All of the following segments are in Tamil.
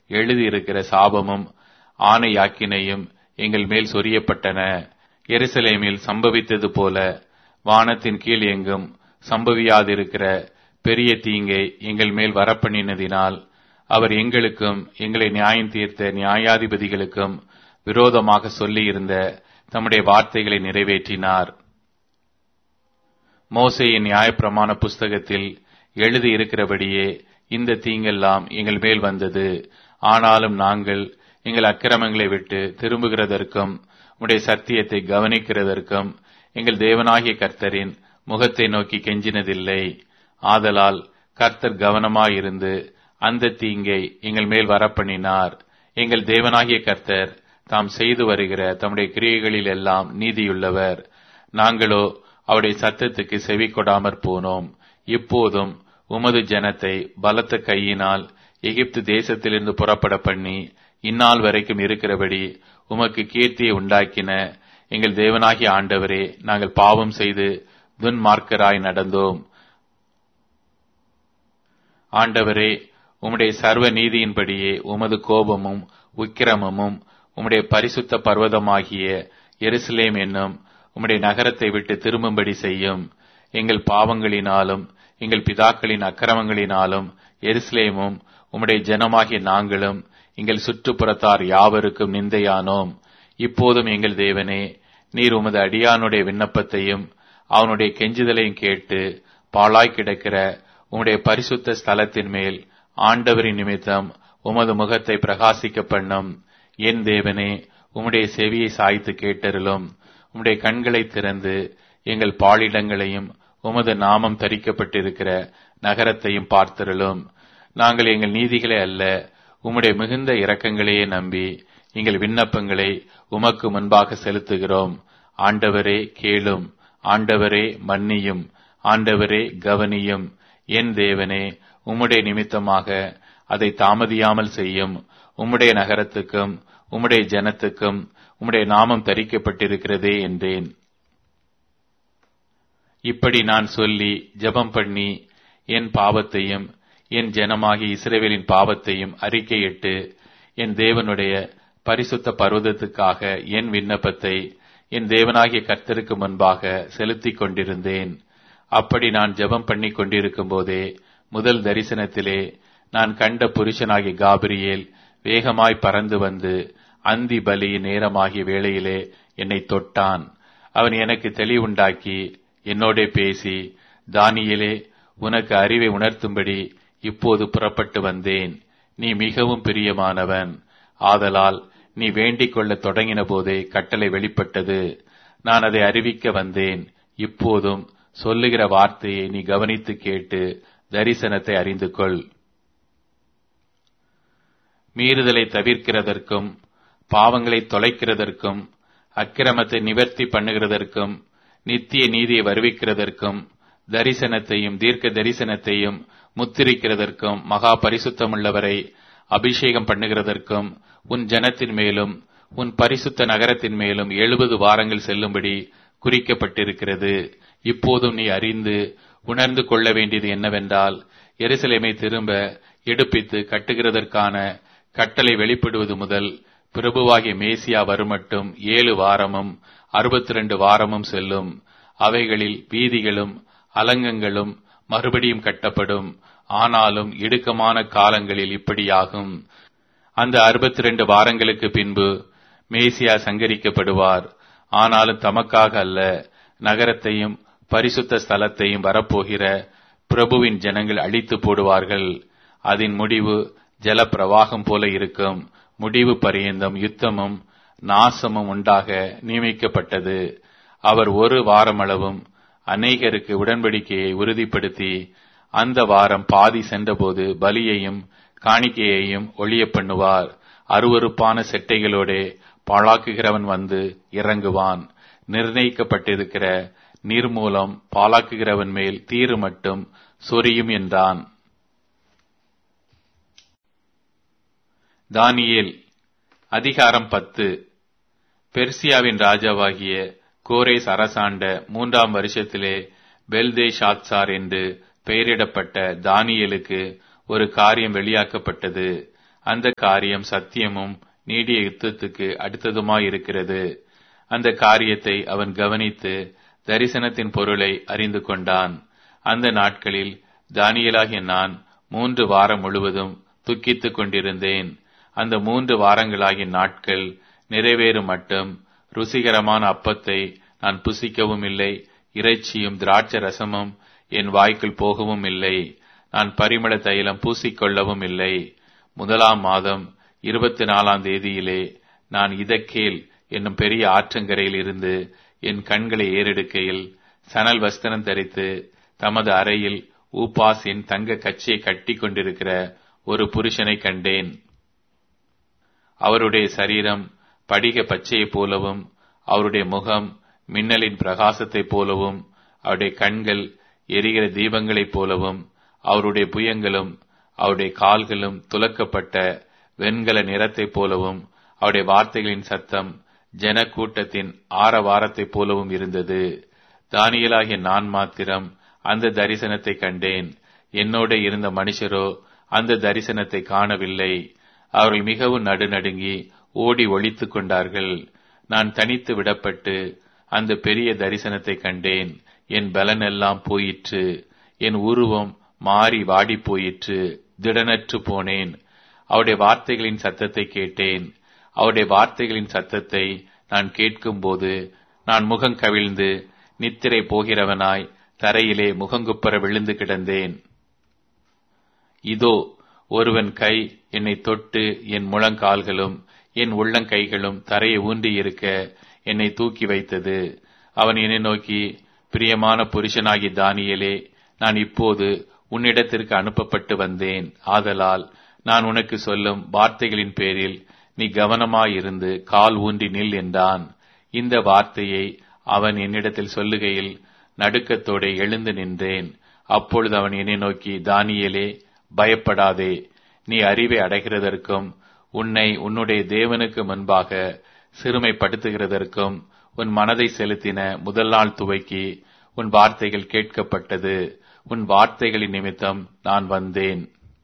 எழுதியிருக்கிற சாபமும் ஆணையாக்கினையும் எங்கள் மேல் சொரியப்பட்டன. எருசலேமில் சம்பவித்தது போல வானத்தின் கீழ் எங்கும் சம்பவியாதிருக்கிற பெரிய தீங்கை எங்கள் மேல் வரப்பண்ணினதினால் அவர் எங்களுக்கும் எங்களை நியாயம் தீர்த்த நியாயாதிபதிகளுக்கும் விரோதமாக சொல்லியிருந்த தம்முடைய வார்த்தைகளை நிறைவேற்றினார். மோசேயின் நியாயப்பிரமாண புஸ்தகத்தில் எழுதியிருக்கிறபடியே இந்த தீங்கெல்லாம் எங்கள் மேல் வந்தது. ஆனாலும் நாங்கள் எங்கள் அக்கிரமங்களை விட்டு திரும்புகிறதற்கும் உம்முடைய சத்தியத்தை கவனிக்கிறதற்கும் எங்கள் தேவனாகிய கர்த்தரின் முகத்தை நோக்கி கெஞ்சினதில்லை. ஆதலால் கர்த்தர் கவனமாயிருந்து அந்த தீங்கை எங்கள் மேல் வரப்பண்ணினார். எங்கள் தேவனாகிய கர்த்தர் தாம் செய்து வருகிற தம்முடைய கிரியைகளில் எல்லாம் நீதியுள்ளவர். நாங்களோ அவருடைய சத்தத்துக்கு செவி கொடாமற் போனோம். இப்போதும் உமது ஜனத்தை பலத்த கையினால் எகிப்து தேசத்திலிருந்து புறப்பட பண்ணி இந்நாள் வரைக்கும் இருக்கிறபடி உமக்கு கீர்த்தியை உண்டாக்கின எங்கள் தேவனாகிய ஆண்டவரே, நாங்கள் பாவம் செய்து துன்மார்க்கராய் நடந்தோம். ஆண்டவரே, உம்முடைய சர்வ நீதியின்படியே உமது கோபமும் உக்கிரமும் உம்முடைய பரிசுத்த பர்வதமாகிய எருசலேம் என்னும் உம்முடைய நகரத்தை விட்டு திரும்பும்படி செய்யும். எங்கள் பாவங்களினாலும் எங்கள் பிதாக்களின் அக்கிரமங்களினாலும் எருசலேமும் உம்முடைய ஜனமாகிய நாங்களும் எங்கள் சுற்றுப்புறத்தார் யாவருக்கும் நிந்தையானோம். இப்போதும் எங்கள் தேவனே, நீர் உமது அடியானுடைய விண்ணப்பத்தையும் அவனுடைய கெஞ்சுதலையும் கேட்டு பாழாய் கிடக்கிற உம்முடைய பரிசுத்த ஸ்தலத்தின் மேல் ஆண்டவரின் நிமித்தம் உமது முகத்தை பிரகாசிக்க பண்ணும். என் தேவனே, உம்முடைய செவியை சாய்த்து கேட்டருளும். உம்முடைய கண்களை திறந்து எங்கள் பாழிடங்களையும் உமது நாமம் தரிக்கப்பட்டிருக்கிற நகரத்தையும் பார்த்தருளும். நாங்கள் எங்கள் நீதிகளை அல்ல, உம்முடைய மிகுந்த இரக்கங்களையே நம்பி எங்கள் விண்ணப்பங்களை உமக்கு முன்பாக செலுத்துகிறோம். ஆண்டவரே கேளும், ஆண்டவரே மன்னியும், ஆண்டவரே கவனியும். என் தேவனே, உம்முடைய நிமித்தமாக அதை தாமதியாமல் செய்யும். உம்முடைய நகரத்துக்கும் உம்முடைய ஜனத்துக்கும் உம்முடைய நாமம் தரிக்கப்பட்டிருக்கிறதே என்றேன். இப்படி நான் சொல்லி ஜெபம் பண்ணி என் பாவத்தையும் என் ஜனமாகிய இஸ்ரவேலின் பாவத்தையும் அறிக்கையிட்டு என் தேவனுடைய பரிசுத்த பர்வதத்துக்காக என் விண்ணப்பத்தை என் தேவனாகிய கர்த்தருக்கு முன்பாக செலுத்திக் கொண்டிருந்தேன். அப்படி நான் ஜெபம் பண்ணி கொண்டிருக்கும் போதே முதல் தரிசனத்திலே நான் கண்ட புருஷனாகிய காபிரியேல் வேகமாய் பறந்து வந்து அந்தி பலியின் நேரமாகிய வேளையிலே என்னை தொட்டான். அவன் எனக்கு தெளிவுண்டாக்கி என்னோடே பேசி, தானியேலே, உனக்கு அறிவை உணர்த்தும்படி இப்போது புறப்பட்டு வந்தேன். நீ மிகவும் பிரியமானவன். ஆதலால் நீ வேண்டிக் கொள்ள தொடங்கின போதே கட்டளை வெளிப்பட்டது. நான் அதை அறிவிக்க வந்தேன். இப்போதும் சொல்லுகிற வார்த்தையை நீ கவனித்து கேட்டு தரிசனத்தை அறிந்து கொள். மீறுதலை தவிர்க்கிறதற்கும் பாவங்களை தொலைக்கிறதற்கும் அக்கிரமத்தை நிவர்த்தி பண்ணுகிறதற்கும் நித்திய நீதியை வருவிக்கிறதற்கும் தரிசனத்தையும் தீர்க்க தரிசனத்தையும் முத்திரிக்கிறதற்கும் மகா பரிசுத்தமுள்ளவரை அபிஷேகம் பண்ணுகிறதற்கும் உன் ஜனத்தின் மேலும் உன் பரிசுத்த நகரத்தின் மேலும் 70 வாரங்கள் செல்லும்படி குறிக்கப்பட்டிருக்கிறது. இப்போதும் நீ அறிந்து உணர்ந்து கொள்ள வேண்டியது என்னவென்றால், எருசலேமை திரும்ப எடுப்பித்து கட்டுகிறதற்கான கட்டளை வெளிப்படுவது முதல் பிரபுவாகிய மேசியா வருமட்டும் 7 வாரமும் 62 வாரமும் செல்லும். அவைகளில் வீதிகளும் அலங்கங்களும் மறுபடியும் கட்டப்படும். ஆனாலும் இடுக்கமான காலங்களில் இப்படியாகும். அந்த 62 வாரங்களுக்கு பின்பு மேசியா சங்கரிக்கப்படுவார். ஆனாலும் தமக்காக அல்ல, நகரத்தையும் பரிசுத்த ஸ்தலத்தையும் வரப்போகிற பிரபுவின் ஜனங்கள் அழித்து போடுவார்கள். அதன் முடிவு ஜல பிரவாகம் போல இருக்கும். முடிவு பரியந்தம் யுத்தமும் நாசமும் உண்டாக நியமிக்கப்பட்டது. அவர் 1 வாரமளவும் அநேகருக்கு உடன்படிக்கையை உறுதிப்படுத்தி அந்த வாரம் பாதி சென்றபோது பலியையும் காணிக்கையையும் ஒழிய பண்ணுவார். அருவருப்பான செட்டைகளோடே பாழாக்குகிறவன் வந்து இறங்குவான். நிர்ணயிக்கப்பட்டிருக்கிற நீர் மூலம் பாழாக்குகிறவன் மேல் தீரு மட்டும் சொரியும் என்றான். தானியேல் அதிகாரம் 10. பெர்சியாவின் ராஜாவாகிய கோரேஸ் அரசாண்ட 3ஆம் வருஷத்திலே பெல்தேஷாத்சார் என்று பெயரிடப்பட்ட தானியேலுக்கு ஒரு காரியம் வெளியாக்கப்பட்டது. அந்த காரியம் சத்தியமும் நீடிய யுத்தத்துக்கு அடுத்ததுமாயிருக்கிறது. அந்த காரியத்தை அவன் கவனித்து தரிசனத்தின் பொருளை அறிந்து கொண்டான். அந்த நாட்களில் தானியேலாகிய நான் 3 வாரம் முழுவதும் துக்கித்துக் கொண்டிருந்தேன். அந்த 3 வாரங்களாகிய நாட்கள் நிறைவேறும் மட்டும் ருசிகரமான அப்பத்தை நான் புசிக்கவும் இல்லை, இறைச்சியும் திராட்சை ரசமும் என் வாய்க்குள் போகவும் இல்லை. நான் பரிமள தைலம் பூசிக்கொள்ளவும் இல்லை. 1 மாதம் 24 தேதியிலே நான் இதக்கேல் என்னும் பெரிய ஆற்றங்கரையில் இருந்து என் கண்களை ஏறெடுக்கையில் சணல் வஸ்திரம் தரித்து தமது அறையில் ஊப்பாசின் தங்க கச்சியை கட்டி கொண்டிருக்கிற ஒரு புருஷனை கண்டேன். அவருடைய சரீரம் படிக பச்சையைப் போலவும், அவருடைய முகம் மின்னலின் பிரகாசத்தைப் போலவும், அவருடைய கண்கள் எரிகிற தீபங்களைப் போலவும், அவருடைய புயங்களும் அவருடைய கால்களும் துலக்கப்பட்ட வெண்கல நிறத்தைப் போலவும், அவருடைய வார்த்தைகளின் சத்தம் ஜன கூட்டத்தின் ஆரவாரத்தைப் போலவும் இருந்தது. தானியேலாகிய நான் மாத்திரம் அந்த தரிசனத்தை கண்டேன். என்னோட இருந்த மனுஷரோ அந்த தரிசனத்தை காணவில்லை. அவர்கள் மிகவும் நடுநடுங்கி ஓடி ஒளித்துக் கொண்டார்கள். நான் தனித்து விடப்பட்டு அந்த பெரிய தரிசனத்தை கண்டேன். என் பலனெல்லாம் போயிற்று. என் உருவம் மாறி வாடி போயிற்று. திடனற்று போனேன். அவருடைய வார்த்தைகளின் சத்தத்தை கேட்டேன். அவருடைய வார்த்தைகளின் சத்தத்தை நான் கேட்கும்போது நான் முகம் கவிழ்ந்து நித்திரை போகிறவனாய் தரையிலே முகங்குப்புற விழுந்து கிடந்தேன். இதோ ஒருவன் கை என்னை தொட்டு என் முழங்கால்களும் என் உள்ளங்கைகளும் தரையை ஊன்றியிருக்க என்னை தூக்கி வைத்தது. அவன் என்னை நோக்கி, பிரியமான புருஷனாகி தானியேலே, நான் இப்போது உன்னிடத்திற்கு அனுப்பப்பட்டு வந்தேன். ஆதலால் நான் உனக்கு சொல்லும் வார்த்தைகளின் பேரில் நீ கவனமாயிருந்து கால் ஊன்றி நில் என்றான். இந்த வார்த்தையை அவன் என்னிடத்தில் சொல்லுகையில் நடுக்கத்தோടെ எழுந்து நின்றேன். அப்பொழுது அவன் என்னை நோக்கி, தானியேலே, பயப்படாதே. நீ அறிவை அடைகிறதற்கும் உன்னை உன்னுடைய தேவனுக்கு முன்பாக சிறுமைப்படுத்துகிறதற்கும் உன் மனதை செலுத்தின முதல் நாள் துவக்கி உன் வார்த்தைகள் கேட்கப்பட்டது. உன் வார்த்தைகளின் நிமித்தம் நான் வந்தேன்.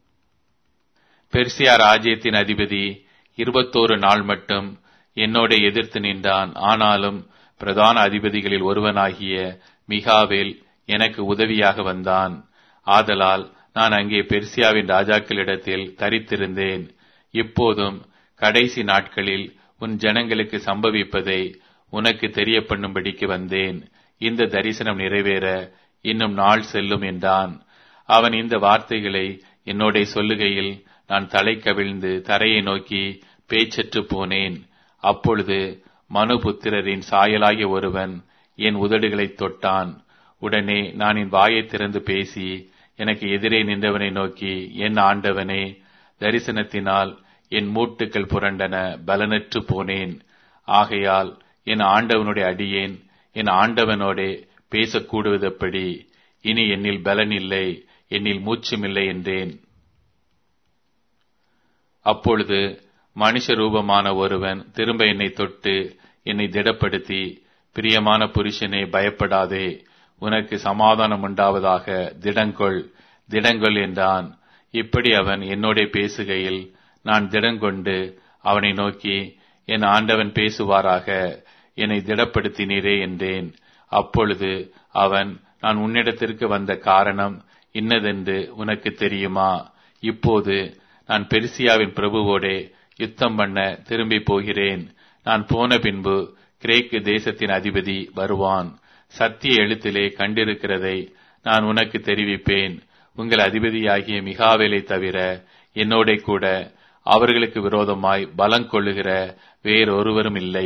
பெர்சியா ராஜ்யத்தின் அதிபதி 21 நாள் மட்டும் என்னோட எதிர்த்து நின்றான். ஆனாலும் பிரதான அதிபதிகளில் ஒருவனாகிய மிகாவேல் எனக்கு உதவியாக வந்தான். ஆதலால் நான் அங்கே பெர்சியாவின் ராஜாக்களிடத்தில் தரித்திருந்தேன். இப்போதும் கடைசி நாட்களில் உன் ஜனங்களுக்கு சம்பவிப்பதை உனக்கு தெரிய பண்ணும்படிக்கு வந்தேன். இந்த தரிசனம் நிறைவேற இன்னும் நாள் செல்லும் என்றான். அவன் இந்த வார்த்தைகளை என்னோட சொல்லுகையில் நான் தலை கவிழ்ந்து தரையை நோக்கி பேச்சற்று போனேன். அப்பொழுது மனுபுத்திரரின் சாயலாகிய ஒருவன் என் உதடுகளை தொட்டான். உடனே நான் என் வாயை திறந்து பேசி எனக்கு எதிரே நின்றவனை நோக்கி, என் ஆண்டவனே, தரிசனத்தினால் என் மூட்டுக்கள் புரண்டன, பலனற்று போனேன். ஆகையால் என் ஆண்டவனுடைய அடியேன் என் ஆண்டவனோடே பேசக்கூடுவதெப்படி? இனி என்னில் பலன் இல்லை, என்னில் மூச்சுமில்லை என்றேன். அப்பொழுது மனுஷ ரூபமான ஒருவன் திரும்ப என்னை தொட்டு என்னை திடப்படுத்தி, பிரியமான புருஷனே, பயப்படாதே, உனக்கு சமாதானம் உண்டாவதாக, திடங்கொள் என்றான். இப்படி அவன் என்னோட பேசுகையில் நான் திடங்கொண்டு அவனை நோக்கி, என் ஆண்டவன் பேசுவாராக, என்னை திடப்படுத்தினீரே என்றேன். அப்பொழுது அவன், நான் உன்னிடத்திற்கு வந்த காரணம் இன்னதென்று உனக்கு தெரியுமா? இப்போது நான் பெர்சியாவின் பிரபுவோடே யுத்தம் பண்ண திரும்பி போகிறேன். நான் போன பின்பு கிரேக்கு தேசத்தின் அதிபதி வருவான். சத்திய எழுத்திலே கண்டிருக்கிறதை நான் உனக்கு தெரிவிப்பேன். உங்கள் அதிபதியாகிய மிகாவேலை தவிர என்னோட கூட அவர்களுக்கு விரோதமாய் பலம் கொள்ளுகிற வேறொருவரும் இல்லை.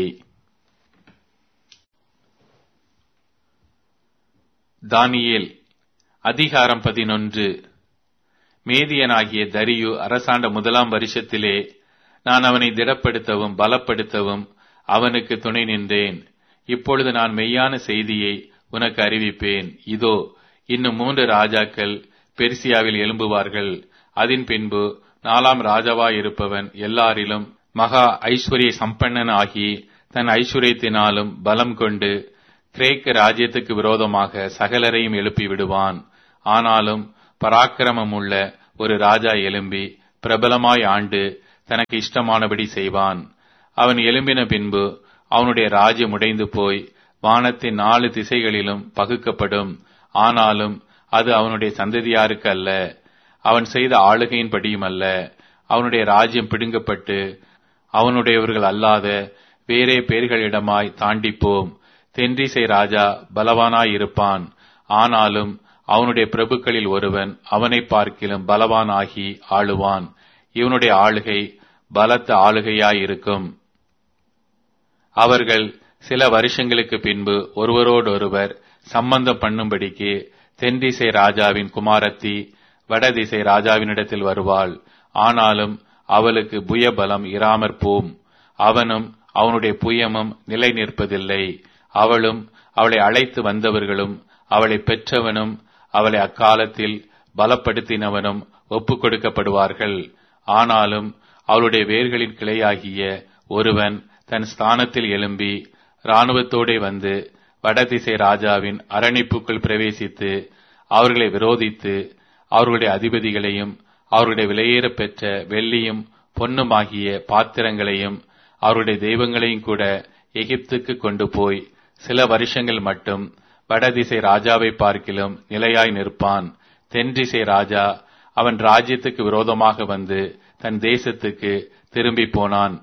தானியேல் அதிகாரம் 11. மேதியனாகிய தரியு அரசாண்ட 1 வருஷத்திலே நான் அவனை திடப்படுத்தவும் பலப்படுத்தவும் அவனுக்கு துணை நின்றேன். இப்பொழுது நான் மெய்யான செய்தியை உனக்கு அறிவிப்பேன். இதோ, இன்னும் 3 ராஜாக்கள் பெர்சியாவில் எழும்புவார்கள். அதன் பின்பு 4ஆம் ராஜாவாயிருப்பவன் எல்லாரிலும் மகா ஐஸ்வர்ய சம்பன்னன் ஆகி தன் ஐஸ்வர்யத்தினாலும் பலம் கொண்டு கிரேக்க ராஜ்யத்துக்கு விரோதமாக சகலரையும் எழுப்பி விடுவான். ஆனாலும் பராக்கிரமம் உள்ள ஒரு ராஜா எழும்பி பிரபலமாய் ஆண்டு தனக்கு இஷ்டமானபடி செய்வான். அவன் எழும்பின பின்பு அவனுடைய ராஜ்யம் உடைந்து போய் வானத்தின் 4 திசைகளிலும் பகுக்கப்படும். ஆனாலும் அது அவனுடைய சந்ததியாருக்கு அல்ல, அவன் செய்த ஆளுகையின்படியும் அல்ல. அவனுடைய ராஜ்யம் பிடுங்கப்பட்டு அவனுடையவர்கள் அல்லாத வேறே பேர்களிடமாய் தாண்டிப்போம். தென்றிசை ராஜா பலவானாயிருப்பான், ஆனாலும் அவனுடைய பிரபுக்களில் ஒருவன் அவனை பார்க்கிலும் பலவானாகி ஆளுவான். இவனுடைய ஆளுகை பலத்த ஆளுகையாயிருக்கும். அவர்கள் சில வருஷங்களுக்கு பின்பு ஒருவரோடொருவர் சம்பந்தம் பண்ணும்படிக்கு தென்திசை ராஜாவின் குமாரத்தி வடதிசை ராஜாவினிடத்தில் வருவாள். ஆனாலும் அவளுக்கு புயபலம் இராமற் போம். அவனும் அவனுடைய புயமும் நிலை நிற்பதில்லை. அவளும் அவளை அழைத்து வந்தவர்களும் அவளை பெற்றவனும் அவளை அக்காலத்தில் பலப்படுத்தினவனும் ஒப்புக் கொடுக்கப்படுவார்கள். ஆனாலும் அவளுடைய வேர்களின் கிளையாகிய ஒருவன் தன் ஸ்தானத்தில் எழும்பி இராணுவத்தோடே வந்து வடதிசை ராஜாவின் அரணிப்புக்குள் பிரவேசித்து அவர்களை விரோதித்து அவர்களுடைய அதிபதிகளையும் அவர்களுடைய விலையேற பெற்ற வெள்ளியும் பொன்னுமாகிய பாத்திரங்களையும் அவருடைய தெய்வங்களையும் கூட எகிப்துக்கு கொண்டு போய் சில வருஷங்கள் மட்டும் வடதிசை ராஜாவை பார்க்கிலும் நிலையாய் நிற்பான். தென்திசை ராஜா அவன் ராஜ்யத்துக்கு விரோதமாக வந்து தன் தேசத்துக்கு திரும்பி போனான்.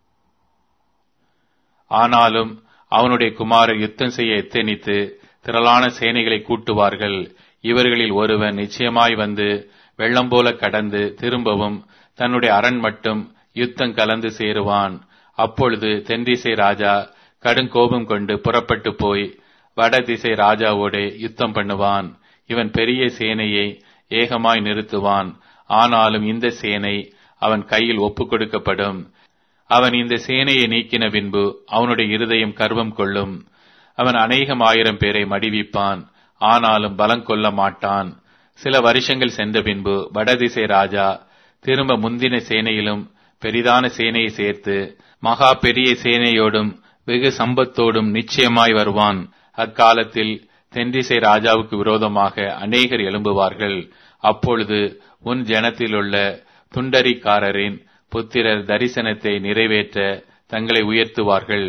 ஆனாலும் அவனுடைய குமாரர் யுத்தம் செய்ய எத்தனித்து திரளான சேனைகளை கூட்டுவார்கள். இவர்களில் ஒருவன் நிச்சயமாய் வந்து வெள்ளம் போல கடந்து திரும்பவும் தன்னுடைய அரண் மட்டும் யுத்தம் கலந்து சேருவான். அப்பொழுது தென்திசை ராஜா கடுங்கோபம் கொண்டு புறப்பட்டு போய் வடதிசை ராஜாவோட யுத்தம் பண்ணுவான். இவன் பெரிய சேனையை ஏகமாய் நிறுத்துவான். ஆனாலும் இந்த சேனை அவன் கையில் ஒப்புக் கொடுக்கப்படும். அவன் இந்த சேனையை நீக்கின பின்பு அவனுடைய இருதயம் கர்வம் கொள்ளும். அவன் அநேகம் 1000 பேரை மடிவிப்பான், ஆனாலும் பலம் கொள்ள மாட்டான். சில வருஷங்கள் சென்ற பின்பு வடதிசை ராஜா திரும்ப முந்தின சேனையிலும் பெரிதான சேனையை சேர்த்து மகா பெரிய சேனையோடும் வெகு சம்பத்தோடும் நிச்சயமாய் வருவான். அக்காலத்தில் தென்திசை ராஜாவுக்கு விரோதமாக அநேகர் எழும்புவார்கள். அப்பொழுது உன் ஜனத்திலுள்ள துண்டரிக்காரரின் புத்திரர் தரிசனத்தை நிறைவேற்ற தங்களை உயர்த்துவார்கள்.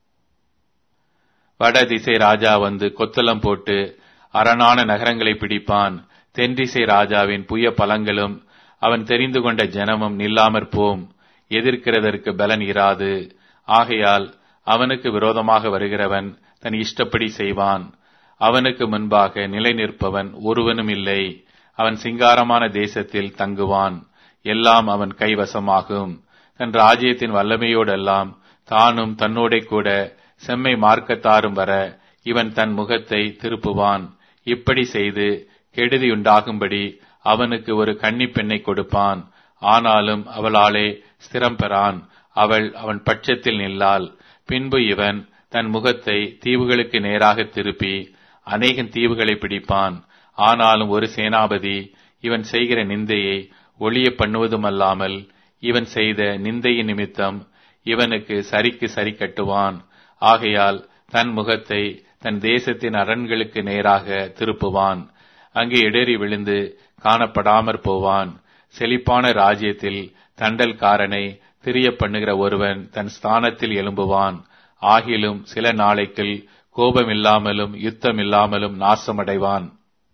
வடதிசை ராஜா வந்து கொத்தளம் போட்டு அரணான நகரங்களை பிடிப்பான். தென்திசை ராஜாவின் புய பலங்களும் அவன் தெரிந்து கொண்ட ஜனமும் நில்லாமற் போம். எதிர்க்கிறதற்கு பலன் இராது. ஆகையால் அவனுக்கு விரோதமாக வருகிறவன் தன் இஷ்டப்படி செய்வான். அவனுக்கு முன்பாக நிலை நிற்பவன் ஒருவனும் இல்லை. அவன் சிங்காரமான தேசத்தில் தங்குவான். எல்லாம் அவன் கைவசமாகும். தன் ராஜ்யத்தின் வல்லமையோடெல்லாம் தானும் தன்னோட கூட செம்மை மார்க்கத்தாரும் வர இவன் தன் முகத்தை திருப்புவான். இப்படி செய்து கெடுதியுண்டாகும்படி அவனுக்கு ஒரு கன்னிப் பெண்ணை கொடுப்பான். ஆனாலும் அவளாலே ஸ்திரம் பெறான். அவள் அவன் பட்சத்தில் நில்லாள். பின்பு இவன் தன் முகத்தை தீவுகளுக்கு நேராக திருப்பி அநேகம் தீவுகளை பிடிப்பான். ஆனாலும் ஒரு சேனாபதி இவன் செய்கிற நிந்தையை ஒளிய பண்ணுவதுமல்லாமல் இவன் செய்த நிந்தையின் நிமித்தம் இவனுக்கு சரிக்கு சரி கட்டுவான். ஆகையால் தன் முகத்தை தன் தேசத்தின் அரண்களுக்கு நேராக திருப்புவான். அங்கே இடறி விழுந்து காணப்படாமற் போவான். செழிப்பான ராஜ்யத்தில் தண்டல்காரனை திரிய பண்ணுகிற ஒருவன் தன் ஸ்தானத்தில் எழும்புவான். ஆகிலும் சில நாளைக்குள் கோபமில்லாமலும் யுத்தமில்லாமலும் நாசமடைவான்.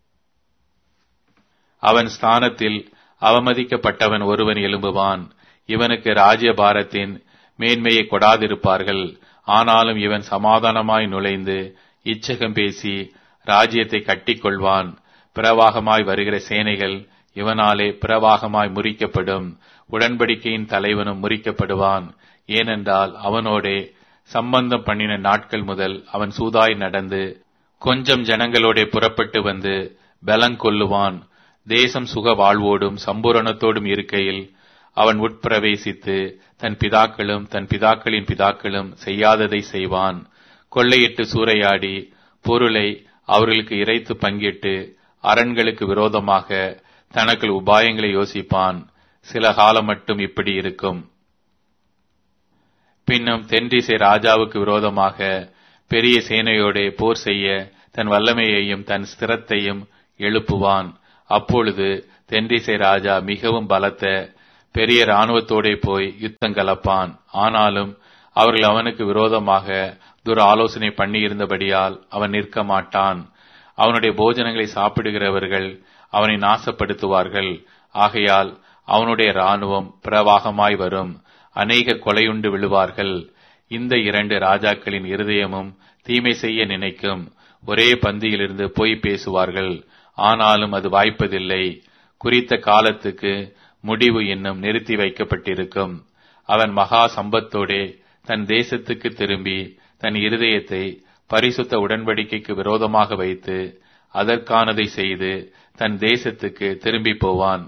அவன் ஸ்தானத்தில் அவமதிக்கப்பட்டவன் ஒருவன் எழும்புவான். இவனுக்கு ராஜ்யபாரத்தின் மேன்மையை கொடாதிருப்பார்கள். ஆனாலும் இவன் சமாதானமாய் நுழைந்து இச்சகம் பேசி ராஜ்யத்தை கட்டிக்கொள்வான். பிரவாகமாய் வருகிற சேனைகள் இவனாலே பிரவாகமாய் முறிக்கப்படும். உடன்படிக்கையின் தலைவனும் முறிக்கப்படுவான். ஏனென்றால் அவனோடே சம்பந்தம் பண்ணின நாட்கள் முதல் அவன் சூதாய் நடந்து கொஞ்சம் ஜனங்களோட புறப்பட்டு வந்து பலங்கொள்ளுவான். தேசம் சுக வாழ்வோடும் சம்பூரணத்தோடும் இருக்கையில் அவன் உட்பிரவேசித்து தன் பிதாக்களும் தன் பிதாக்களின் பிதாக்களும் செய்யாததை செய்வான். கொள்ளையிட்டு சூறையாடி பொருளை அவர்களுக்கு இறைத்து பங்கிட்டு அரண்களுக்கு விரோதமாக தனக்குள் உபாயங்களை யோசிப்பான். சில காலம் மட்டும் இப்படி இருக்கும். பின்னும் தென்திசை ராஜாவுக்கு விரோதமாக பெரிய சேனையோட போர் செய்ய தன் வல்லமையையும் தன் ஸ்திரத்தையும் எழுப்புவான். அப்பொழுது தென்திசை ராஜா மிகவும் பலத்த பெரிய இராணுவத்தோடே போய் யுத்தம் கலப்பான். ஆனாலும் அவர்கள் அவனுக்கு விரோதமாக துர ஆலோசனை பண்ணியிருந்தபடியால் அவன் நிற்க மாட்டான். அவனுடைய போஜனங்களை சாப்பிடுகிறவர்கள் அவனை நாசப்படுத்துவார்கள். ஆகையால் அவனுடைய இராணுவம் பிரவாகமாய் வரும், அநேகர் கொலையுண்டு விழுவார்கள். இந்த 2 ராஜாக்களின் இருதயமும் தீமை செய்ய நினைக்கும், ஒரே பந்தியிலிருந்து பொய் பேசுவார்கள், ஆனாலும் அது வாய்ப்பதில்லை. குறித்த காலத்துக்கு முடிவு இன்னும் நிறுத்தி வைக்கப்பட்டிருக்கும். அவன் மகா சம்பத்தோடே தன் தேசத்துக்கு திரும்பி தன் இருதயத்தை பரிசுத்த உடன்படிக்கைக்கு விரோதமாக வைத்து அதற்கானதை செய்து தன் தேசத்துக்கு திரும்பி போவான்.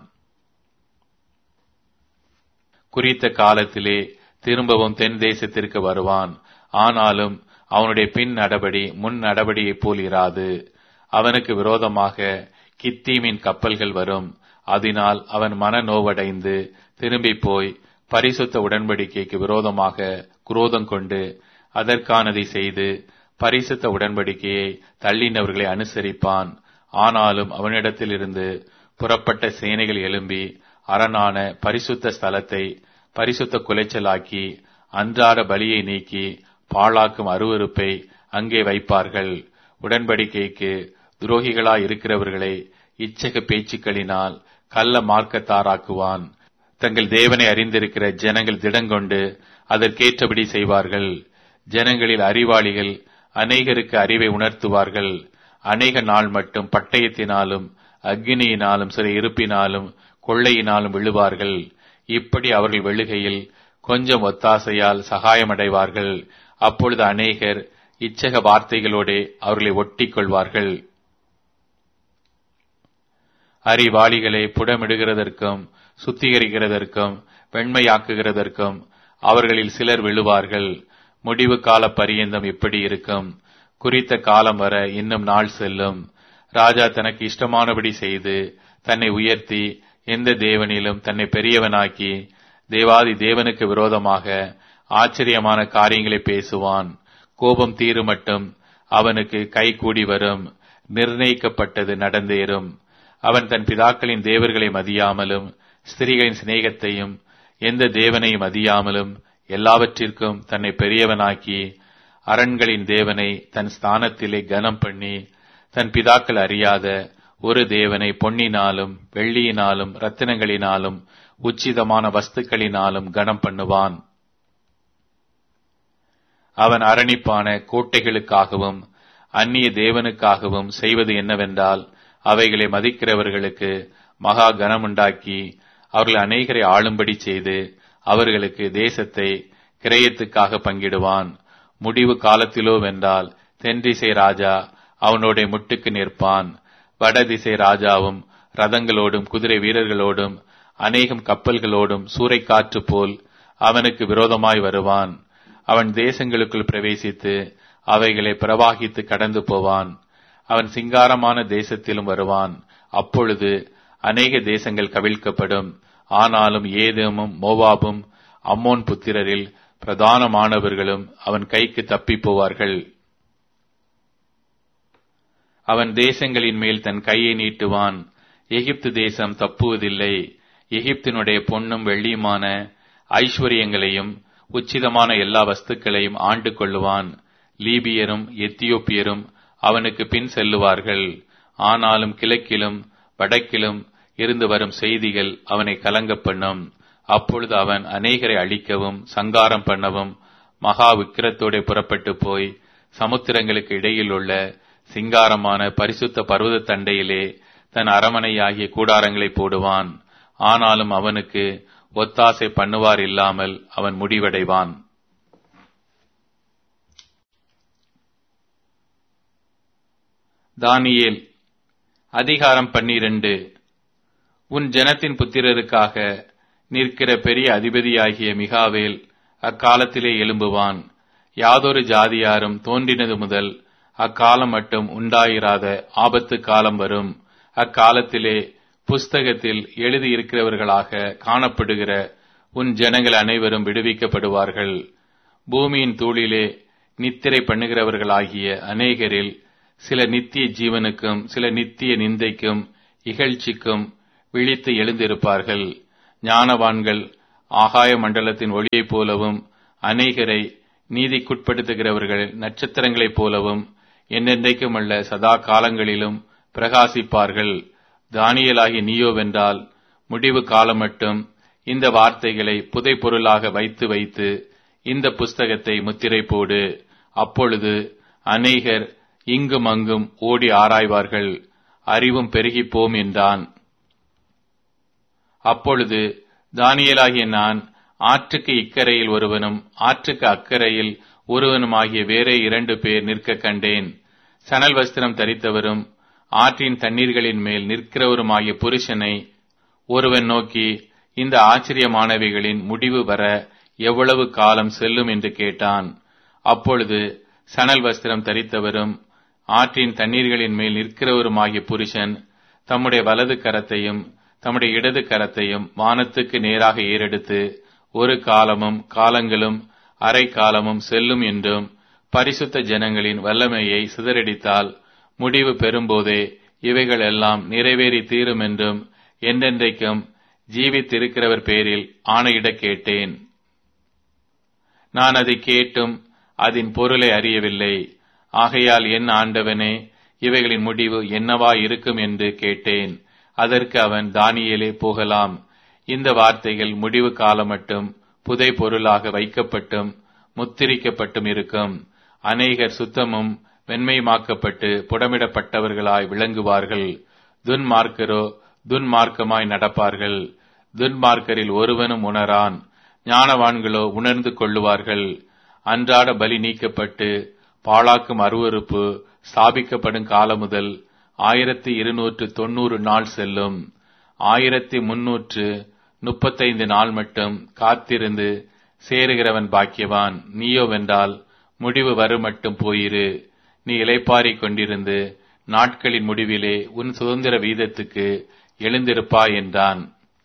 குறித்த காலத்திலே திரும்பவும் தென் தேசத்திற்கு வருவான். ஆனாலும் அவனுடைய பின் நடபடி முன் நடபடியைப் போல் இராது. அவனுக்கு விரோதமாக கித்தீமின் கப்பல்கள் வரும். அதனால் அவன் மனநோவடைந்து திரும்பி போய் பரிசுத்த உடன்படிக்கைக்கு விரோதமாக குரோதம் கொண்டு அதற்கானதை செய்து பரிசுத்த உடன்படிக்கையை தள்ளினவர்களை அனுசரிப்பான். ஆனாலும் அவனிடத்திலிருந்து புறப்பட்ட சேனைகள் எழும்பி அரணான பரிசுத்த ஸ்தலத்தை பரிசுத்த குலைச்சலாக்கி அன்றாட பலியை நீக்கி பாழாக்கும் அருவருப்பை அங்கே வைப்பார்கள். உடன்படிக்கைக்கு துரோகிகளாய் இருக்கிறவர்களை இச்சக பேச்சுக்களினால் கள்ள மார்க்கத்தாராக்குவான். தங்கள் தேவனை அறிந்திருக்கிற ஜனங்கள் திடங்கொண்டு அதற்கேற்றபடி செய்வார்கள். ஜனங்களில் அறிவாளிகள் அநேகருக்கு அறிவை உணர்த்துவார்கள். அநேக நாள் மட்டும் பட்டயத்தினாலும் அக்கினியினாலும் சில இருப்பினாலும் கொள்ளையினாலும் விழுவார்கள். இப்படி அவர்கள் வெளுகையில் கொஞ்சம் ஒத்தாசையால் சகாயமடைவார்கள். அப்பொழுது அநேகர் இச்சக வார்த்தைகளோடே அவர்களை ஒட்டிக் கொள்வார்கள். அறிவாளிகளை புடமிடுகிறதற்கும் சுத்திகரிக்கிறதற்கும் வெண்மையாக்குகிறதற்கும் அவர்களில் சிலர் விழுவார்கள். முடிவு கால பரியந்தம் இப்படி இருக்கும். குறித்த காலம் வர இன்னும் நாள் செல்லும். ராஜா தனக்கு இஷ்டமானபடி செய்து தன்னை உயர்த்தி எந்த தேவனிலும் தன்னை பெரியவனாக்கி தேவாதி தேவனுக்கு விரோதமாக ஆச்சரியமான காரியங்களை பேசுவான். கோபம் தீரு மட்டும் அவனுக்கு கை கூடி வரும். நிர்ணயிக்கப்பட்டது நடந்தேறும். அவன் தன் பிதாக்களின் தேவர்களை மதியாமலும் ஸ்திரீகளின் சிநேகத்தையும் எந்த தேவனையும் மதியாமலும் எல்லாவற்றிற்கும் தன்னை பெரியவனாக்கி அரண்களின் தேவனை தன் ஸ்தானத்திலே கனம் பண்ணி தன் பிதாக்கள் அறியாத ஒரு தேவனை பொன்னினாலும் வெள்ளியினாலும் ரத்தினங்களினாலும் உச்சிதமான வஸ்துக்களினாலும் கனம் பண்ணுவான். அவன் அரணிப்பான கோட்டைகளுக்காகவும் அந்நிய தேவனுக்காகவும் செய்வது என்னவென்றால் அவைகளை மதிக்கிறவர்களுக்கு மகா கனமுண்டாக்கி அவர்கள் அநேகரை ஆளும்படி செய்து அவர்களுக்கு தேசத்தை கிரயத்துக்காக பங்கிடுவான். முடிவு காலத்திலோ வென்றால் தென்திசை ராஜா அவனோட முட்டுக்கு நிற்பான். வடதிசை ராஜாவும் ரதங்களோடும் குதிரை வீரர்களோடும் அநேகம் கப்பல்களோடும் சூறைக்காற்று போல் அவனுக்கு விரோதமாய் வருவான். அவன் தேசங்களுக்குள் பிரவேசித்து அவைகளை பிரவாகித்து கடந்து போவான். அவன் சிங்காரமான தேசத்திலும் வருவான். அப்பொழுது அநேக தேசங்கள் கவிழ்க்கப்படும். ஆனாலும் ஏதேமும் மோவாபும் அம்மோன் புத்திரரில் பிரதானமானவர்களும் அவன் கைக்கு தப்பி போவார்கள். அவன் தேசங்களின் மேல் தன் கையை நீட்டுவான். எகிப்து தேசம் தப்புவதில்லை. எகிப்தினுடைய பொன்னும் வெள்ளியுமான ஐஸ்வர்யங்களையும் உச்சிதமான எல்லா வஸ்துக்களையும் ஆண்டு கொள்ளுவான். லீபியரும் எத்தியோப்பியரும் அவனுக்கு பின் செல்லுவார்கள். ஆனாலும் கிழக்கிலும் வடக்கிலும் இருந்து வரும் செய்திகள் அவனை கலங்க பண்ணும். அப்பொழுது அவன் அநேகரை அழிக்கவும் சங்காரம் பண்ணவும் மகா விக்கிரத்தோட புறப்பட்டு போய் சமுத்திரங்களுக்கு இடையில் உள்ள சிங்காரமான பரிசுத்த பர்வத தண்டையிலே தன் அரமனையாகிய கூடாரங்களை போடுவான். ஆனாலும் அவனுக்கு ஒத்தாசை பண்ணுவார் இல்லாமல் அவன் முடிவடைவான். தானியேல் அதிகாரம் 12. உன் ஜனத்தின் புத்திரருக்காக நிற்கிற பெரிய அதிபதியாகிய மிகாவேல் அக்காலத்திலே எழும்புவான். யாதொரு ஜாதியாரும் தோன்றினது முதல் அக்காலம் மட்டும் உண்டாயிராத ஆபத்து காலம் வரும். அக்காலத்திலே புஸ்தகத்தில் எழுதியிருக்கிறவர்களாக காணப்படுகிற உன் ஜனங்கள் அனைவரும் விடுவிக்கப்படுவார்கள். பூமியின் தூளிலே நித்திரை பண்ணுகிறவர்களாகிய அநேகரில் சில நித்திய ஜீவனுக்கும் சில நித்திய நிந்தைக்கும் இகழ்ச்சிக்கும் விழித்து எழுந்திருப்பார்கள். ஞானவான்கள் ஆகாய மண்டலத்தின் ஒளியைப் போலவும், அநேகரை நீதிக்குட்படுத்துகிறவர்கள் நட்சத்திரங்களைப் போலவும் என்றென்றைக்கும் அல்ல சதா காலங்களிலும் பிரகாசிப்பார்கள். தானியேலாகிய நீயோவென்றால் முடிவு காலம் மட்டும் இந்த வார்த்தைகளை புதைபொருளாக வைத்து வைத்து இந்த புஸ்தகத்தை முத்திரை போடு. அப்பொழுது அநேகர் இங்கும் அங்கும் ஓடி ஆராய்வார்கள், அறிவும் பெருகிப்போம் என்றான். அப்பொழுது தானியேலாகிய நான் ஆற்றுக்கு இக்கரையில் ஒருவனும் ஆற்றுக்கு அக்கரையில் ஒருவனுமாகிய வேறே 2 பேர் நிற்க கண்டேன். சணல் வஸ்திரம் தரித்தவரும் ஆற்றின் தண்ணீர்களின் மேல் நிற்கிறவருமாகிய புருஷனை ஒருவன் நோக்கி, இந்த ஆச்சரியமானவைகளின் முடிவு வர எவ்வளவு காலம் செல்லும் என்று கேட்டான். அப்பொழுது சணல் வஸ்திரம் தரித்தவரும் ஆற்றின் தண்ணீர்களின் மேல் நிற்கிறவருமாகிய புருஷன் தம்முடைய வலது கரத்தையும் தம்முடைய இடது கரத்தையும் வானத்துக்கு நேராக ஏறெடுத்து, ஒரு காலமும் காலங்களும் அரை காலமும் செல்லும் என்றும், பரிசுத்த ஜனங்களின் வல்லமையை சிதறடித்தால் முடிவு பெறும்போதே இவைகள் எல்லாம் நிறைவேறி தீரும் என்றும் என்றென்றைக்கும் ஜீவித்திருக்கிறவர் பேரில் ஆணையிட கேட்டேன். நான் அதை கேட்டும் அதன் பொருளை அறியவில்லை. ஆகையால் என் ஆண்டவனே, இவைகளின் முடிவு என்னவா இருக்கும் என்று கேட்டேன். அதற்கு அவன், தானியேலே, போகலாம். இந்த வார்த்தைகள் முடிவு காலம் மட்டும் புதை பொருளாக வைக்கப்பட்டும் முத்திரிக்கப்பட்டும் இருக்கும். அநேகர் சுத்தமும் வெண்மையுமாக்கப்பட்டு புடமிடப்பட்டவர்களாய் விளங்குவார்கள். துன்மார்க்கரோ துன்மார்க்கமாய் நடப்பார்கள். துன்மார்க்கரில் ஒருவனும் உணரான், ஞானவான்களோ உணர்ந்து கொள்ளுவார்கள். அன்றாட பலி நீக்கப்பட்டு பாழாக்கும் அருவருப்பு ஸ்தாபிக்கப்படும் காலம் முதல் 1290 நாள் செல்லும். 1335 நாள் மட்டும் காத்திருந்து சேருகிறவன் பாக்கியவான். நீயோவென்றால் முடிவு வரும் மட்டும் போயிரு. நீ இளைப்பாறிக் கொண்டிருந்து நாட்களின் முடிவிலே உன் சுதந்திர வீதத்துக்கு எழுந்திருப்பாய் என்றான்.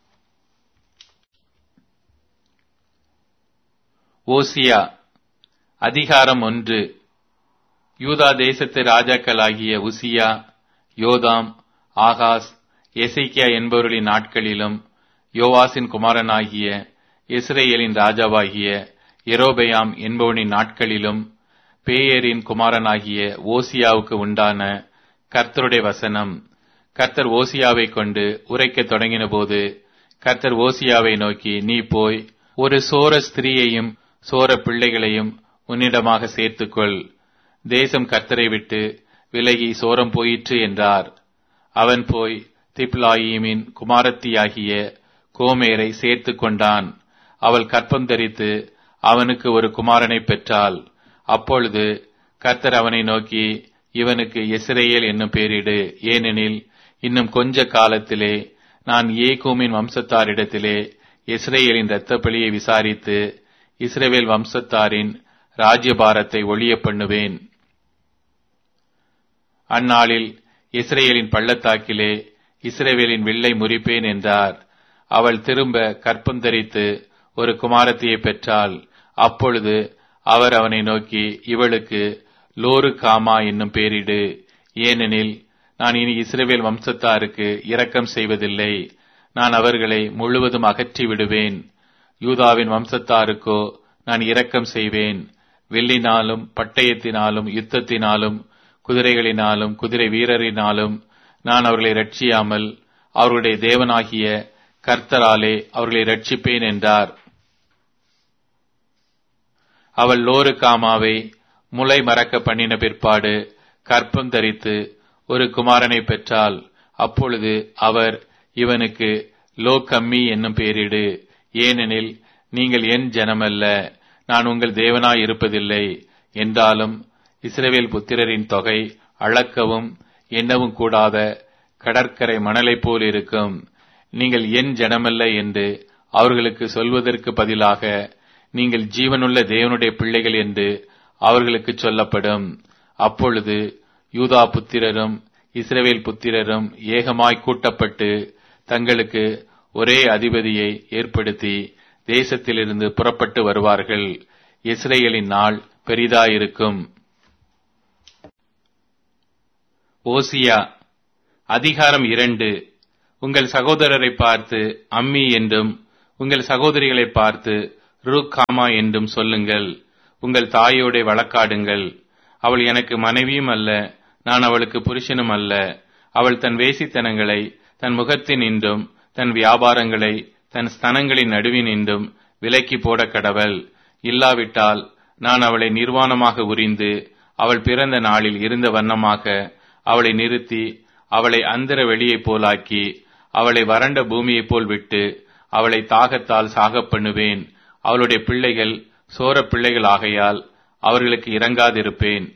ஓசியா அதிகாரம் 1. யூதா தேசத்து ராஜாக்களாகிய உசியா, யோதாம், ஆகாஸ், எசேக்கியா என்பவர்களின் நாட்களிலும், யோவாசின் குமாரனாகிய இஸ்ரேலின் ராஜாவாகிய யெரொபெயாம் என்பவனின் நாட்களிலும், பேயரின் குமாரனாகிய ஓசியாவுக்கு உண்டான கர்த்தருடைய வசனம். கர்த்தர் ஓசியாவை கொண்டு உரைக்கத் தொடங்கின போது, கர்த்தர் ஓசியாவை நோக்கி, நீ போய் ஒரு சோர ஸ்திரீயையும் சோர பிள்ளைகளையும் உன்னிடமாக சேர்த்துக்கொள். தேசம் கர்த்தரை விட்டு விலகி சோரம் போயிற்று என்றார். அவன் போய் திப்லாயிமின் குமாரத்தியாகிய கோமேரை சேர்த்து கொண்டான். அவள் கற்பம் தரித்து அவனுக்கு ஒரு குமாரனை பெற்றாள். அப்பொழுது கர்த்தர் அவனை நோக்கி, இவனுக்கு இஸ்ரவேல் என்னும் பெயரிடு. ஏனெனில் இன்னும் கொஞ்ச காலத்திலே நான் ஏகூமின் வம்சத்தாரிடத்திலே இஸ்ரவேலின் இரத்தப்பழியை விசாரித்து இஸ்ரவேல் வம்சத்தாரின் ராஜ்யபாரத்தை ஒழிய பண்ணுவேன். அந்நாளில் இஸ்ரவேலின் பள்ளத்தாக்கிலே இஸ்ரவேலின் வில்லை முறிப்பேன் என்றார். அவள் திரும்ப கற்பம் தரித்து ஒரு குமாரத்தியை பெற்றாள். அப்பொழுது அவர் அவனை நோக்கி, இவளுக்கு லோரு காமா என்னும் பெயரிடு. ஏனெனில் நான் இனி இஸ்ரவேல் வம்சத்தாருக்கு இரக்கம் செய்வதில்லை. நான் அவர்களை முழுவதும் அகற்றி விடுவேன். யூதாவின் வம்சத்தாருக்கோ நான் இரக்கம் செய்வேன். வில்லினாலும் பட்டயத்தினாலும் யுத்தத்தினாலும் குதிரைகளினாலும் குதிரை வீரரினாலும் நான் அவர்களை ரட்சியாமல் அவர்களுடைய தேவனாகிய கர்த்தராலே அவர்களை ரட்சிப்பேன் என்றார். அவள் லோரு காமாவை முளை மறக்க பண்ணின பிற்பாடு கற்பம் தரித்து ஒரு குமாரனை பெற்றாள். அப்பொழுது அவர், இவனுக்கு லோ கம்மி என்னும் பெயரிடு. ஏனெனில் நீங்கள் என் ஜனமல்ல, நான் உங்கள் தேவனாய் இருப்பதில்லை. என்றாலும் இஸ்ரவேல் புத்திரரின் தொகை அளக்கவும் எண்ணவும் கூடாத கடற்கரை மணலைப் போல் இருக்கும். நீங்கள் என் ஜனமல்ல என்று அவர்களுக்கு சொல்வதற்கு பதிலாக நீங்கள் ஜீவனுள்ள தேவனுடைய பிள்ளைகள் என்று அவர்களுக்கு சொல்லப்படும். அப்பொழுது யூதா புத்திரரும் இஸ்ரவேல் புத்திரரும் ஏகமாய் கூட்டப்பட்டு தங்களுக்கு ஒரே அதிபதியை ஏற்படுத்தி தேசத்திலிருந்து புறப்பட்டு வருவார்கள். இஸ்ரவேலின் நாள் பெரிதாயிருக்கும். ஓசியா அதிகாரம் 2. உங்கள் சகோதரரை பார்த்து அம்மி என்றும் உங்கள் சகோதரிகளை பார்த்து ரூக்காமா என்றும் சொல்லுங்கள். உங்கள் தாயோட வழக்காடுங்கள். அவள் எனக்கு மனைவியும் அல்ல, நான் அவளுக்கு புருஷனும் அல்ல. அவள் தன் வேசித்தனங்களை தன் முகத்தினின்றும் தன் வியாபாரங்களை தன் ஸ்தனங்களின் நடுவினின்றும் விலக்கி போட கடவள். இல்லாவிட்டால் நான் அவளை நிர்வாணமாக உரிந்து அவள் பிறந்த நாளில் இருந்த வண்ணமாக அவளை நிறுத்தி அவளை அந்தர வெளியைப் போலாக்கி அவளை வறண்ட பூமியைப் போல் விட்டு அவளை தாகத்தால் சாகப் பண்ணுவேன். அவளுடைய பிள்ளைகள் சோர பிள்ளைகள் ஆகையால் அவர்களுக்கு இரங்காதிருப்பேன்.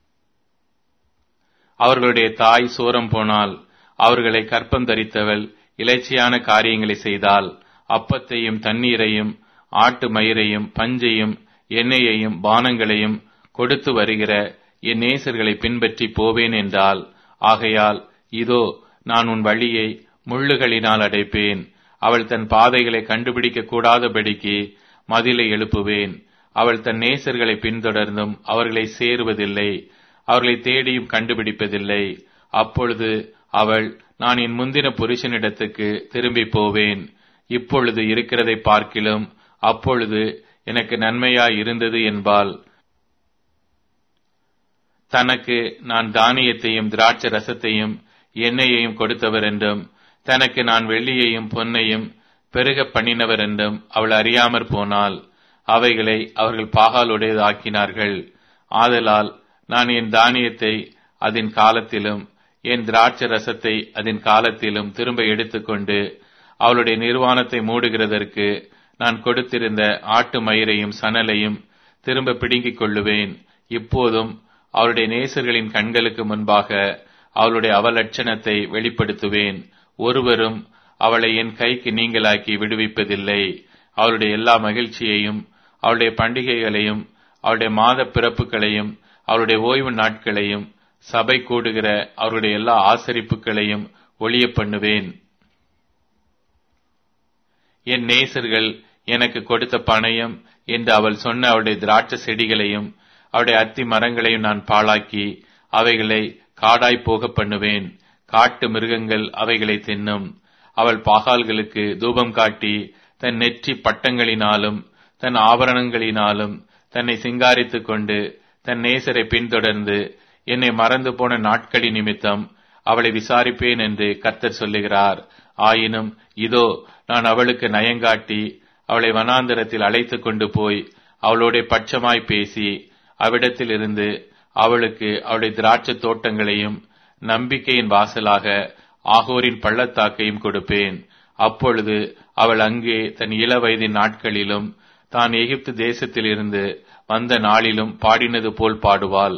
அவர்களுடைய தாய் சோரம் போனால் அவர்களை கற்பம் தரித்தவள் இலைச்சியான காரியங்களை செய்தால் அப்பத்தையும் தண்ணீரையும் ஆட்டு மயிரையும் பஞ்சையும் எண்ணெயையும் பானங்களையும் கொடுத்து வருகிற என் நேசர்களை பின்பற்றி போவேன் என்றால், ஆகையால் இதோ நான் உன் வழியை முள்ளுகளினால் அடைப்பேன். அவள் தன் பாதைகளை கண்டுபிடிக்க கூடாதபடிக்கு மதிலை எழுப்புவேன். அவள் தன் நேசர்களை பின்தொடர்ந்தும் அவர்களை சேருவதில்லை, அவர்களை தேடியும் கண்டுபிடிப்பதில்லை. அப்பொழுது அவள், நான் என் முந்தின புருஷனிடத்துக்கு திரும்பி போவேன், இப்பொழுது இருக்கிறதை பார்க்கிலும் அப்பொழுது எனக்கு நன்மையாய் இருந்தது என்பாள். தனக்கு நான் தானியத்தையும் திராட்சை ரசத்தையும் எண்ணெயையும் கொடுத்தவர் என்றும் தனக்கு நான் வெள்ளியையும் பொன்னையும் பெருக பண்ணினவர் என்றும் அவள் அறியாமற் போனாள். அவைகளை அவர்கள் பாகாலுடையதாக்கினார்கள். ஆதலால் நான் என் தானியத்தை அதன் காலத்திலும் என் திராட்சை ரசத்தை அதன் காலத்திலும் திரும்ப எடுத்துக்கொண்டு அவளுடைய நிர்வாணத்தை மூடுகிறதற்கு நான் கொடுத்திருந்த ஆட்டு மயிரையும் சணலையும் திரும்ப பிடுங்கிக் கொள்ளுவேன். இப்போதும் அவளுடைய நேசர்களின் கண்களுக்கு முன்பாக அவளுடைய அவலட்சணத்தை வெளிப்படுத்துவேன். ஒருவரும் அவளை என் கைக்கு நீங்களாக்கி விடுவிப்பதில்லை. அவளுடைய எல்லா மகிழ்ச்சியையும் அவளுடைய பண்டிகைகளையும் அவளுடைய மாத பிறப்புகளையும் அவளுடைய ஓய்வு நாட்களையும் சபை கூடுகிற அவருடைய எல்லா ஆசரிப்புகளையும் ஒழிய பண்ணுவேன். என் நேசர்கள் எனக்கு கொடுத்த பணயம் என்று அவள் சொன்ன அவளுடைய திராட்சை செடிகளையும் அவருடைய அத்தி மரங்களையும் நான் பாழாக்கி அவைகளை காடாய் போக பண்ணுவேன். காட்டு மிருகங்கள் அவைகளை தின்னும். அவள் பாகால்களுக்கு தூபம் காட்டி தன் நெற்றி பட்டங்களினாலும் தன் ஆபரணங்களினாலும் தன்னை சிங்காரித்துக் கொண்டு தன் நேசரை பின்தொடர்ந்து என்னை மறந்து போன நாட்களின் நிமித்தம் அவளை விசாரிப்பேன் என்று கர்த்தர் சொல்லுகிறார். ஆயினும் இதோ நான் அவளுக்கு நயங்காட்டி அவளை வனாந்தரத்தில் அழைத்து கொண்டு போய் அவளோட பட்சமாய் பேசி அவ்விடத்தில் இருந்து அவளுக்கு அவளுடைய திராட்சை தோட்டங்களையும் நம்பிக்கையின் வாசலாக ஆகோரின் பள்ளத்தாக்கையும் கொடுப்பேன். அப்பொழுது அவள் அங்கே தன் இளவயதின் நாட்களிலும் தான் எகிப்து தேசத்தில் இருந்து வந்த நாளிலும் பாடினது போல் பாடுவாள்.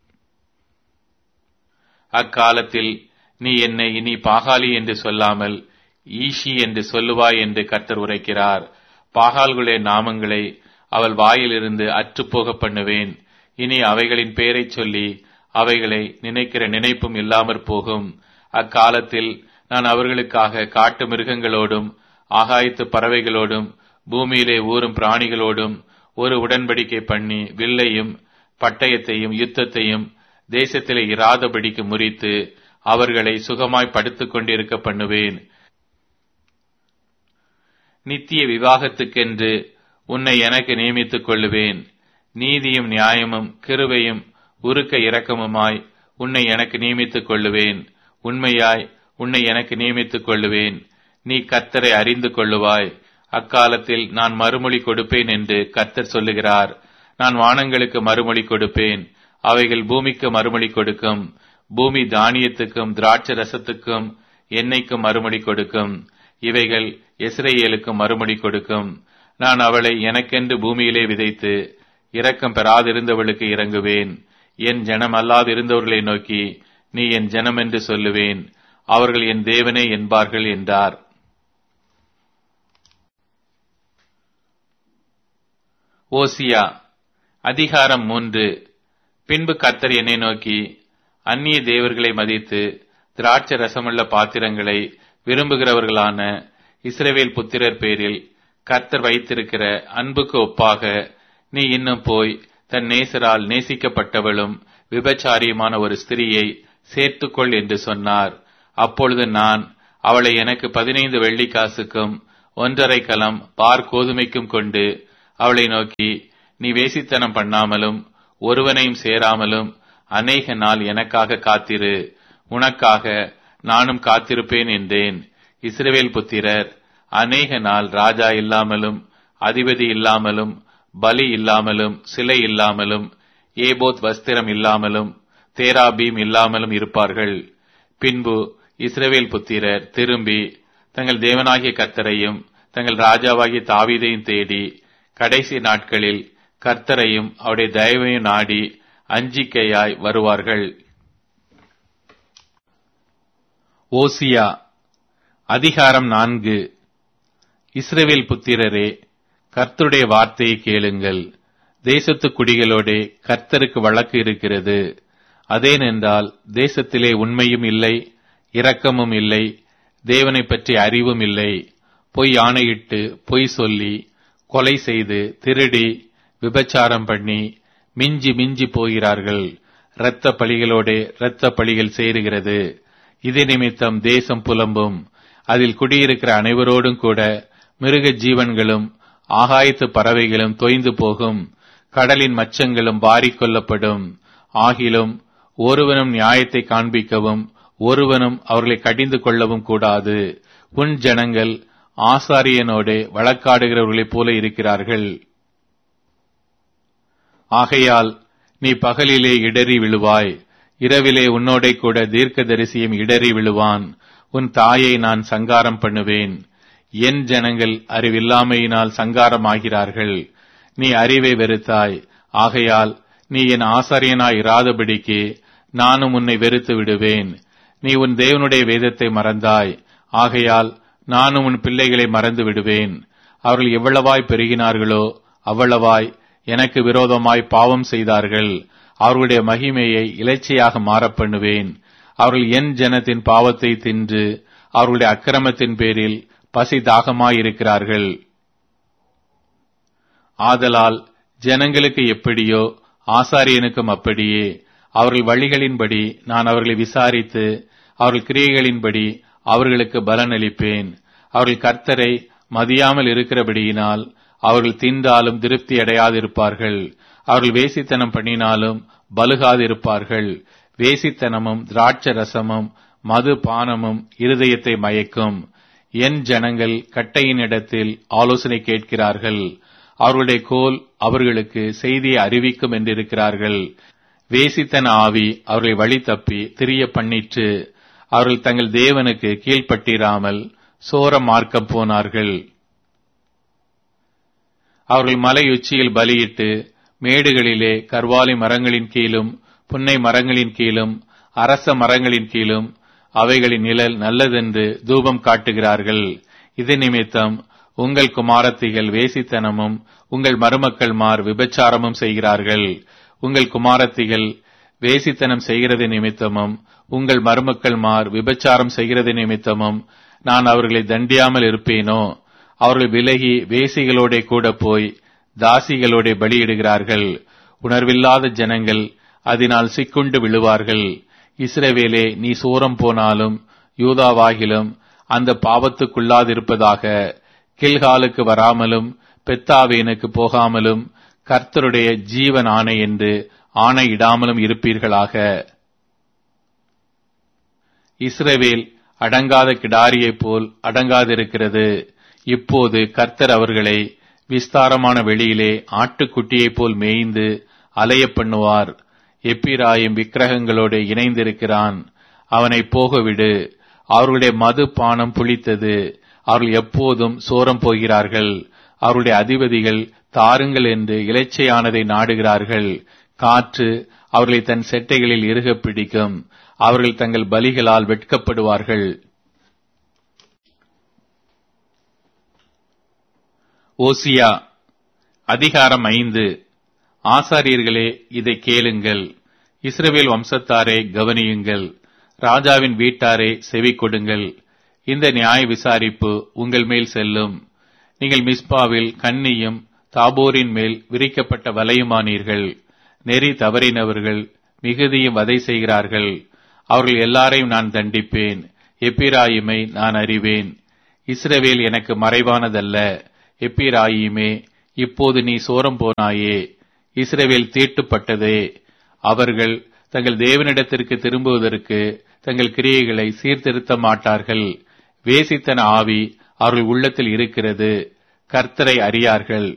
அக்காலத்தில் நீ என்னை இனி பாகாலி என்று சொல்லாமல் ஈஷி என்று சொல்லுவாய் என்று கர்த்தர் உரைக்கிறார். பாகால்களுடைய நாமங்களை அவள் வாயிலிருந்து அற்றுப்போக பண்ணுவேன். இனி அவைகளின் பெயரைச் சொல்லி அவைகளை நினைக்கிற நினைப்பும் இல்லாமற் போகும். அக்காலத்தில் நான் அவர்களுக்காக காட்டு மிருகங்களோடும் ஆகாயத்து பறவைகளோடும் பூமியிலே ஊறும் பிராணிகளோடும் ஒரு உடன்படிக்கை பண்ணி வில்லையும் பட்டயத்தையும் யுத்தத்தையும் தேசத்திலே இராதபடிக்கு முறித்து அவர்களை சுகமாய் படுத்துக் கொண்டிருக்க பண்ணுவேன். நித்திய விவாகத்துக்கென்று உன்னை எனக்கு நியமித்துக் கொள்ளுவேன். நீதியும் நியாயமும் கிருபையும் உருக்க இரக்கமுமாய் உன்னை எனக்கு நியமித்துக் கொள்ளுவேன். உண்மையாய் உன்னை எனக்கு நியமித்துக் கொள்ளுவேன். நீ கர்த்தரை அறிந்து கொள்ளுவாய். அக்காலத்தில் நான் மறுமொழி கொடுப்பேன் என்று கர்த்தர் சொல்லுகிறார். நான் வானங்களுக்கு மறுமொழி கொடுப்பேன், அவைகள் பூமிக்கு மறுமொழி கொடுக்கும். பூமி தானியத்துக்கும் திராட்சை ரசத்துக்கும் எண்ணெய்க்கும் மறுமொழி கொடுக்கும். இவைகள் இஸ்ரவேலுக்கு மறுமொழி கொடுக்கும். நான் அவளை எனக்கென்று பூமியிலே விதைத்து இரக்கம் பெறாதிருந்தவளுக்கு இறங்குவேன். என் ஜனம் அல்லாதிருந்தவர்களை நோக்கி நீ என் ஜனம் என்று சொல்லுவேன், அவர்கள் என் தேவனே என்பார்கள் என்றார். ஓசியா அதிகாரம் 3. பின்பு கர்த்தர் என்னை நோக்கி, அந்நிய தேவர்களை மதித்து திராட்சை ரசமுள்ள பாத்திரங்களை விரும்புகிறவர்களான இஸ்ரவேல் புத்திரர் பேரில் கர்த்தர் வைத்திருக்கிற அன்புக்கு ஒப்பாக நீ இன்னும் போய் தன் நேசரால் நேசிக்கப்பட்டவளும் விபச்சாரியுமான ஒரு ஸ்திரியை சேர்த்துக்கொள் என்று சொன்னார். அப்பொழுது நான் அவளை எனக்கு 15 வெள்ளிக்காசுக்கும் 1.5 கலம் பார் கோதுமைக்கும் கொண்டு அவளை நோக்கி, நீ வேசித்தனம் பண்ணாமலும் ஒருவனையும் சேராமலும் அநேக நாள் எனக்காக காத்திரு, உனக்காக நானும் காத்திருப்பேன் என்றேன். இஸ்ரவேல் புத்திரர் அநேக நாள் ராஜா இல்லாமலும் அதிபதி இல்லாமலும் பலி இல்லாமலும் சிலை இல்லாமலும் ஏபோத் வஸ்திரம் இல்லாமலும் தேராபீம் இல்லாமலும் இருப்பார்கள். பின்பு இஸ்ரவேல் புத்திரர் திரும்பி தங்கள் தேவனாகிய கர்த்தரையும் தங்கள் ராஜாவாகிய தாவீதையும் தேடி கடைசி நாட்களில் கர்த்தரையும் அவருடைய தயவையும் நாடி அஞ்சிக்கையாய் வருவார்கள். ஓசியா அதிகாரம் 4. இஸ்ரவேல் புத்திரரே, கர்த்தருடைய வார்த்தையை கேளுங்கள். தேசத்து குடிகளோடே கர்த்தருக்கு வழக்கு இருக்கிறது. அதேனென்றால் தேசத்திலே உண்மையும் இல்லை, இரக்கமும் இல்லை, தேவனை பற்றி அறிவும் இல்லை. பொய் ஆணையிட்டு பொய் சொல்லி கொலை செய்து திருடி விபச்சாரம் பண்ணி மிஞ்சி மிஞ்சி போகிறார்கள். இரத்த பழிகளோடே இரத்த பழிகள் சேருகிறது. இது நிமித்தம் தேசம் புலம்பும். அதில் குடியிருக்கிற அனைவரோடும் கூட மிருக ஜீவன்களும் ஆகாயத்து பறவைகளும் தொய்ந்து போகும். கடலின் மச்சங்களும் வாரிக்கொள்ளப்படும். ஆகிலும் ஒருவனும் நியாயத்தை காண்பிக்கவும் ஒருவனும் அவர்களை கடிந்து கொள்ளவும் கூடாது. உன் ஜனங்கள் ஆசாரியனோடு வழக்காடுகிறவர்களைப் போல இருக்கிறார்கள். ஆகையால் நீ பகலிலே இடறி விழுவாய், இரவிலே உன்னோடே கூட தீர்க்கதரிசியும் இடறி விழுவான். உன் தாயை நான் சங்காரம் பண்ணுவேன். என் ஜனங்கள் அறிவில்லாமையினால் சங்காரமாகிறார்கள். நீ அறிவை வெறுத்தாய், ஆகையால் நீ என் ஆசாரியனாய் இராதபடிக்கு நானும் உன்னை வெறுத்து விடுவேன். நீ உன் தேவனுடைய வேதத்தை மறந்தாய், ஆகையால் நானும் உன் பிள்ளைகளை மறந்து விடுவேன். அவர்கள் எவ்வளவாய் பெருகினார்களோ அவ்வளவாய் எனக்கு விரோதமாய் பாவம் செய்தார்கள். அவர்களுடைய மகிமையை இலைச்சையாக மாறப் பண்ணுவேன். அவர்கள் என் ஜனத்தின் பாவத்தை தின்று அவர்களுடைய அக்கிரமத்தின் பேரில் பசி தாகமாயிருக்கிறார்கள். ஆதலால் ஜனங்களுக்கு எப்படியோ ஆசாரியனுக்கும் அப்படியே. அவர்கள் வழிகளின்படி நான் அவர்களை விசாரித்து அவர்கள் கிரியைகளின்படி அவர்களுக்கு பலனளிப்பேன். அவர்கள் கர்த்தரை மதியாமல் இருக்கிறபடியினால் அவர்கள் தின்றாலும் திருப்தி அடையாதிருப்பார்கள். அவர்கள் வேசித்தனம் பண்ணினாலும் பலுகாதிருப்பார்கள். வேசித்தனமும் திராட்சை ரசமும் மது பானமும் இருதயத்தை மயக்கும். என் ஜனங்கள் கட்டையின் இடத்தில் ஆலோசனை கேட்கிறார்கள். அவர்களுடைய கோல் அவர்களுக்கு செய்தியை அறிவிக்கும் என்றிருக்கிறார்கள். வேசித்தன ஆவி அவர்களை வழி தப்பி திரிய பண்ணிற்று. அவர்கள் தங்கள் தேவனுக்கு கீழ்ப்பட்டிராமல் சோர மார்க்கம் போனார்கள். அவர்கள் மலையுச்சியில் பலியிட்டு மேடுகளிலே கர்வாலி மரங்களின் கீழும் புன்னை மரங்களின் கீழும் அரச மரங்களின் கீழும் அவைகளின் நிழல் நல்லதென்று தூபம் காட்டுகிறார்கள். இது நிமித்தம் உங்கள் குமாரத்திகள் வேசித்தனமும் உங்கள் மருமக்கள்மார் விபச்சாரமும் செய்கிறார்கள். உங்கள் குமாரத்திகள் வேசித்தனம் செய்கிறது நிமித்தமும் உங்கள் மருமக்கள்மார் விபச்சாரம் செய்கிறது நிமித்தமும் நான் அவர்களை தண்டியாமல் இருப்பேனோ? அவர்கள் விலகி வேசிகளோட கூட போய் தாசிகளோட பலியிடுகிறார்கள். உணர்வில்லாத ஜனங்கள் அதனால் சிக்குண்டு விழுவார்கள். இஸ்ரவேலே, நீ சூரம் போனாலும் யூதாவாகிலும் அந்த பாவத்துக்குள்ளாதிருப்பதாக. கில்காலுக்கு வராமலும் பெத்தாவேனுக்கு போகாமலும் கர்த்தருடைய ஜீவன் ஆணை என்று ஆணையிடாமலும் இருப்பீர்களாக. இஸ்ரவேல் அடங்காத கிடாரியைப் போல் அடங்காதிருக்கிறது. இப்போது கர்த்தர் அவர்களை விஸ்தாரமான வெளியிலே ஆட்டுக்குட்டியைப் போல் மேய்ந்து அலைய பண்ணுவார். எப்பிராயிம் விக்கிரகங்களோடு இணைந்திருக்கிறான், அவனை போகவிடு. அவர்களுடைய மது பானம் புளித்தது, அவர்கள் எப்போதும் சோரம் போகிறார்கள். அவருடைய அதிபதிகள் தாருங்கள் என்று இலைச்சையானதை நாடுகிறார்கள். காற்று அவர்களை தன் செட்டைகளில் இறுகப் பிடிக்கும். அவர்கள் தங்கள் பலிகளால் வெட்கப்படுவார்கள். ஓசியா அதிகாரம் 5. ஆசாரியர்களே, இதை கேளுங்கள். இஸ்ரவேல் வம்சத்தாரே, கவனியுங்கள். ராஜாவின் வீட்டாரே, செவி கொடுங்கள். இந்த நியாய விசாரிப்பு உங்கள் மேல் செல்லும். நீங்கள் மிஸ்பாவில் கண்ணியும் தாபோரின் மேல் விரிக்கப்பட்ட வலையுமானீர்கள். நெறி தவறினவர்கள் மிகுதியும் வதை செய்கிறார்கள். அவர்கள் எல்லாரையும் நான் தண்டிப்பேன். எப்பிராயிமை நான் அறிவேன். இஸ்ரவேல் எனக்கு மறைவானதல்ல. எப்பிராயீமே, இப்போது நீ சோரம் போனாயே. இஸ்ரவேல் தீட்டுப்பட்டதே. அவர்கள் தங்கள் தேவனிடத்திற்கு திரும்புவதற்கு தங்கள் கிரியைகளை சீர்திருத்த மாட்டார்கள். வேசித்தன ஆவி அவர்கள் உள்ளத்தில் இருக்கிறது. கர்த்தரை அறியார்கள்.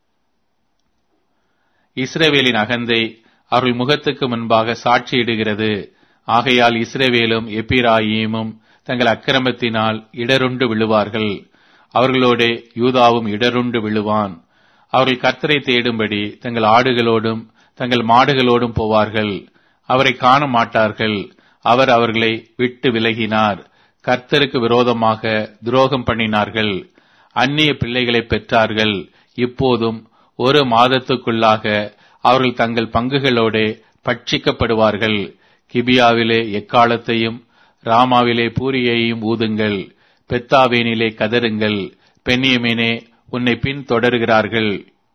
இஸ்ரவேலின் அகந்தை அவர்கள் முகத்துக்கு முன்பாக சாட்சியிடுகிறது. ஆகையால் இஸ்ரவேலும் எப்பிராயீமும் தங்கள் அக்கிரமத்தினால் இடருண்டு விழுவார்கள். அவர்களோடே யூதாவும் இடருண்டு விழுவான். அவர்கள் கர்த்தரை தேடும்படி தங்கள் ஆடுகளோடும் தங்கள் மாடுகளோடும் போவார்கள். அவரை காண மாட்டார்கள். அவர் அவர்களை விட்டு விலகினார். கர்த்தருக்கு விரோதமாக துரோகம் பண்ணினார்கள். அந்நிய பிள்ளைகளை பெற்றார்கள். இப்போதும் 1 மாதத்துக்குள்ளாக அவர்கள் தங்கள் பங்குகளோடே பட்சிக்கப்படுவார்கள். கிபியாவிலே எக்காலத்தையும் ராமாவிலே பூரியையும் ஊதுங்கள். பெத்தாவேனிலே கதறுங்கள். பென்யமீனே, உன்னை பின் தொடர்கிறார்கள்.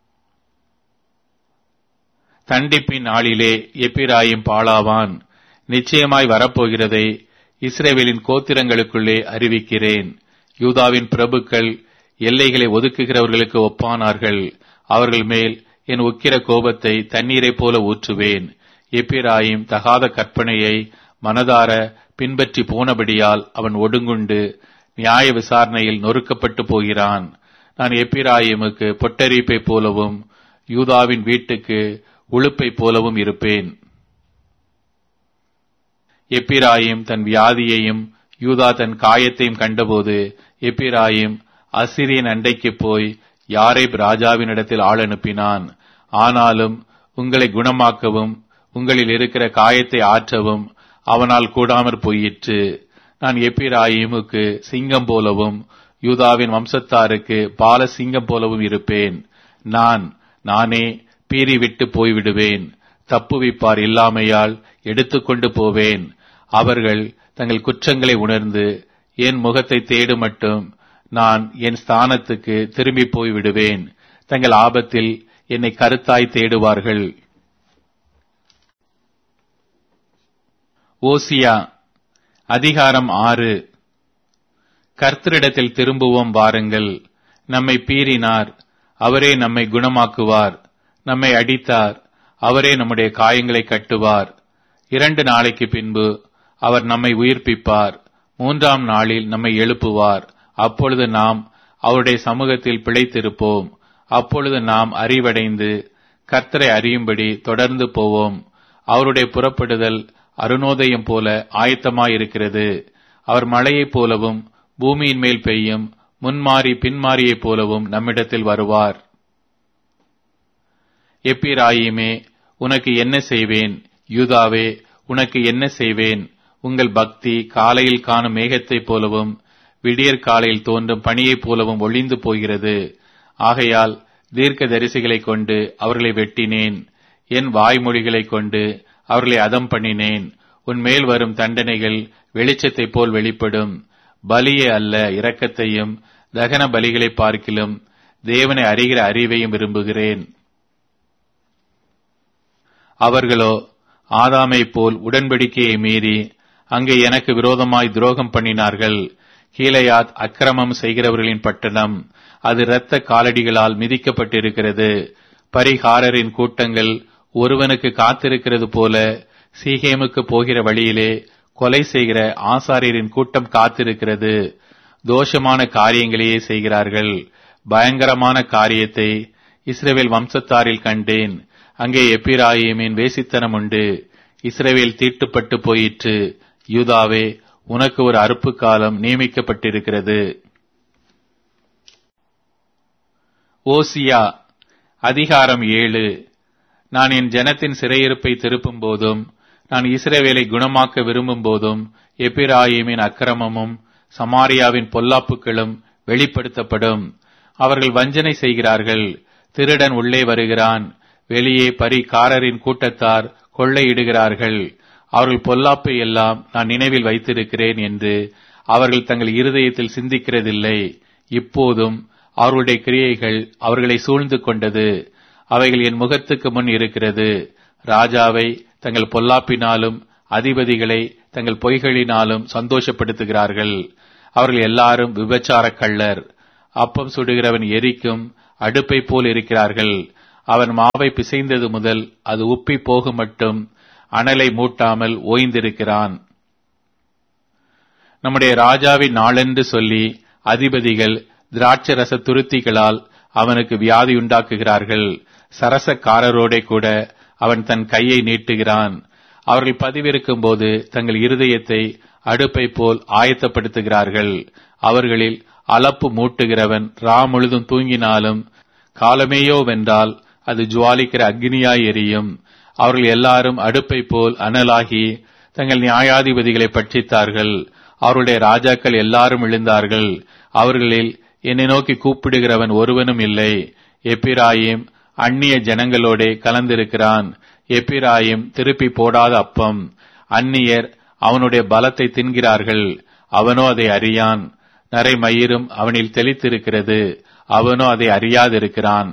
தண்டிப்பின் நாளிலே எப்பிராயீம் பாழாவான். நிச்சயமாய் வரப்போகிறதை இஸ்ரவேலின் கோத்திரங்களுக்குள்ளே அறிவிக்கிறேன். யூதாவின் பிரபுக்கள் எல்லைகளை ஒதுக்குகிறவர்களுக்கு ஒப்பானார்கள். அவர்கள் மேல் என் உக்கிர கோபத்தை தண்ணீரைப் போல ஊற்றுவேன். எப்பிராயீம் தகாத கற்பனையை மனதார பின்பற்றி போனபடியால் அவன் ஒடுங்குண்டு நியாய விசாரணையில் நொறுக்கப்பட்டு போகிறான். நான் எப்பிராயீமுக்கு பொட்டரிப்பை போலவும் யூதாவின் வீட்டுக்கு உளுப்பை போலவும் இருப்பேன். எப்பிராயீம் தன் வியாதியையும் யூதா தன் காயத்தையும் கண்டபோது எப்பிராயீம் அசிரியன் அண்டைக்கு போய் யாரேப் ராஜாவினிடத்தில் ஆள் அனுப்பினான். ஆனாலும் உங்களை குணமாக்கவும் உங்களில் இருக்கிற காயத்தை ஆற்றவும் அவனால் கூடாமற் போயிற்று. நான் எப்பிராயீமுக்கு சிங்கம் போலவும் யூதாவின் வம்சத்தாருக்கு பால சிங்கம் போலவும் இருப்பேன். நானே பீறி விட்டு போய்விடுவேன். தப்புவிப்பார் இல்லாமையால் எடுத்துக்கொண்டு போவேன். அவர்கள் தங்கள் குற்றங்களை உணர்ந்து என் முகத்தை தேடும் மட்டும் நான் என் ஸ்தானத்துக்கு திரும்பி போய்விடுவேன். தங்கள் ஆபத்தில் என்னை கருத்தாய் தேடுவார்கள். ஓசியா அதிகாரம் 6. கர்த்தரிடத்தில் திரும்புவோம் வாருங்கள். நம்மை பீறினார், அவரே நம்மை குணமாக்குவார். நம்மை அடித்தார், அவரே நம்முடைய காயங்களை கட்டுவார். 2 நாளைக்கு பின்பு அவர் நம்மை உயிர்ப்பிப்பார். 3ஆம் நாளில் நம்மை எழுப்புவார். அப்பொழுது நாம் அவருடைய சமூகத்தில் பிழைத்திருப்போம். அப்பொழுது நாம் அறிவடைந்து கர்த்தரை அறியும்படி தொடர்ந்து போவோம். அவருடைய புறப்படுதல் அருணோதயம் போல ஆயத்தமாயிருக்கிறது. அவர் மழையைப் போலவும் பூமியின் மேல் பெய்யும் முன்மாறி பின்மாறியைப் போலவும் நம்மிடத்தில் வருவார். எப்பிராயீமே, உனக்கு என்ன செய்வேன்? யூதாவே, உனக்கு என்ன செய்வேன்? உங்கள் பக்தி காலையில் காணும் மேகத்தைப் போலவும் விடியற் காலையில் தோன்றும் பனியைப் போலவும் ஒளிந்து போகிறது. ஆகையால் தீர்க்க தரிசிகளைக் கொண்டு அவர்களை வெட்டினேன். என் வாய்மொழிகளைக் கொண்டு அவர்களை அதம் பண்ணினேன். உன் மேல் வரும் தண்டனைகள் வெளிச்சத்தைப் போல் வெளிப்படும். பலியே அல்ல, இரக்கத்தையும் தகன பலிகளை பார்க்கிலும் தேவனை அறிகிற அறிவையும் விரும்புகிறேன். அவர்களோ ஆதாமைப் போல் உடன்படிக்கையை மீறி அங்கே எனக்கு விரோதமாய் துரோகம் பண்ணினார்கள். கீலேயாத் அக்கிரமம் செய்கிறவர்களின் பட்டணம், அது இரத்த காலடிகளால் மிதிக்கப்பட்டிருக்கிறது. பரிகாரரின் கூட்டங்கள் ஒருவனுக்கு காத்திருக்கிறது போல சீகேமுக்கு போகிற வழியிலே கொலை செய்கிற ஆசாரியரின் கூட்டம் காத்திருக்கிறது. தோஷமான காரியங்களையே செய்கிறார்கள். பயங்கரமான காரியத்தை இஸ்ரவேல் வம்சத்தாரில் கண்டேன். அங்கே எப்பிராயீமின் வேசித்தனம் உண்டு. இஸ்ரவேல் தீட்டுப்பட்டு போயிற்று. யூதாவே, உனக்கு ஒரு அறுப்பு காலம் நியமிக்கப்பட்டிருக்கிறது. ஓசியா அதிகாரம் 7. நான் என் ஜனத்தின் சிறையிருப்பை திருப்பும் போதும் நான் இஸ்ரவேலை குணமாக்க விரும்பும் போதும் எப்பிராயீமின் அக்கிரமமும் சமாரியாவின் பொல்லாப்புகளும் வெளிப்படுத்தப்படும். அவர்கள் வஞ்சனை செய்கிறார்கள். திருடன் உள்ளே வருகிறான். வெளியே பரிகாரரின் கூட்டத்தார் கொள்ளையிடுகிறார்கள். அவர்கள் பொல்லாப்பை எல்லாம் நான் நினைவில் வைத்திருக்கிறேன் என்று அவர்கள் தங்கள் இருதயத்தில் சிந்திக்கிறதில்லை. இப்போதும் அவர்களுடைய கிரியைகள் அவர்களை சூழ்ந்து கொண்டது. அவைகள் என் முகத்துக்கு முன் இருக்கிறது. ராஜாவை தங்கள் பொல்லாப்பினாலும் அதிபதிகளை தங்கள் பொய்களினாலும் சந்தோஷப்படுத்துகிறார்கள். அவர்கள் எல்லாரும் விபச்சார கள்ளர். அப்பம் சுடுகிறவன் எரிக்கும் அடுப்பை போல் இருக்கிறார்கள். அவன் மாவை பிசைந்தது முதல் அது உப்பி போகும் மட்டும் அனலை மூட்டாமல் ஓய்ந்திருக்கிறான். நம்முடைய ராஜாவின் நாளென்று சொல்லி அதிபதிகள் திராட்சரச துருத்திகளால் அவனுக்கு வியாதி உண்டாக்குகிறார்கள். சரசக்காரரோட கூட அவன் தன் கையை நீட்டுகிறான். அவர்கள் பதிவிருக்கும் போது தங்கள் இருதயத்தை அடுப்பை போல் ஆயத்தப்படுத்துகிறார்கள். அவர்களில் அளப்பு மூட்டுகிறவன் முழுதும் தூங்கினாலும் காலமேயோ வென்றால் அது ஜுவாலிக்கிற அக்னியாய் எரியும். அவர்கள் எல்லாரும் அடுப்பை போல் அனலாகி தங்கள் நியாயாதிபதிகளை பட்சித்தார்கள். அவருடைய ராஜாக்கள் எல்லாரும் எழுந்தார்கள். அவர்களில் என்னை நோக்கி கூப்பிடுகிறவன் ஒருவனும் இல்லை. எப்பிராயிம் அந்நிய ஜனங்களோட கலந்திருக்கிறான். எப்பிராயிம் திருப்பி போடாத அப்பம். அந்நியர் அவனுடைய பலத்தை தின்கிறார்கள். அவனோ அதை அறியான். நரைமயிரும் அவனில் தெளித்திருக்கிறது. அவனோ அதை அறியாதிருக்கிறான்.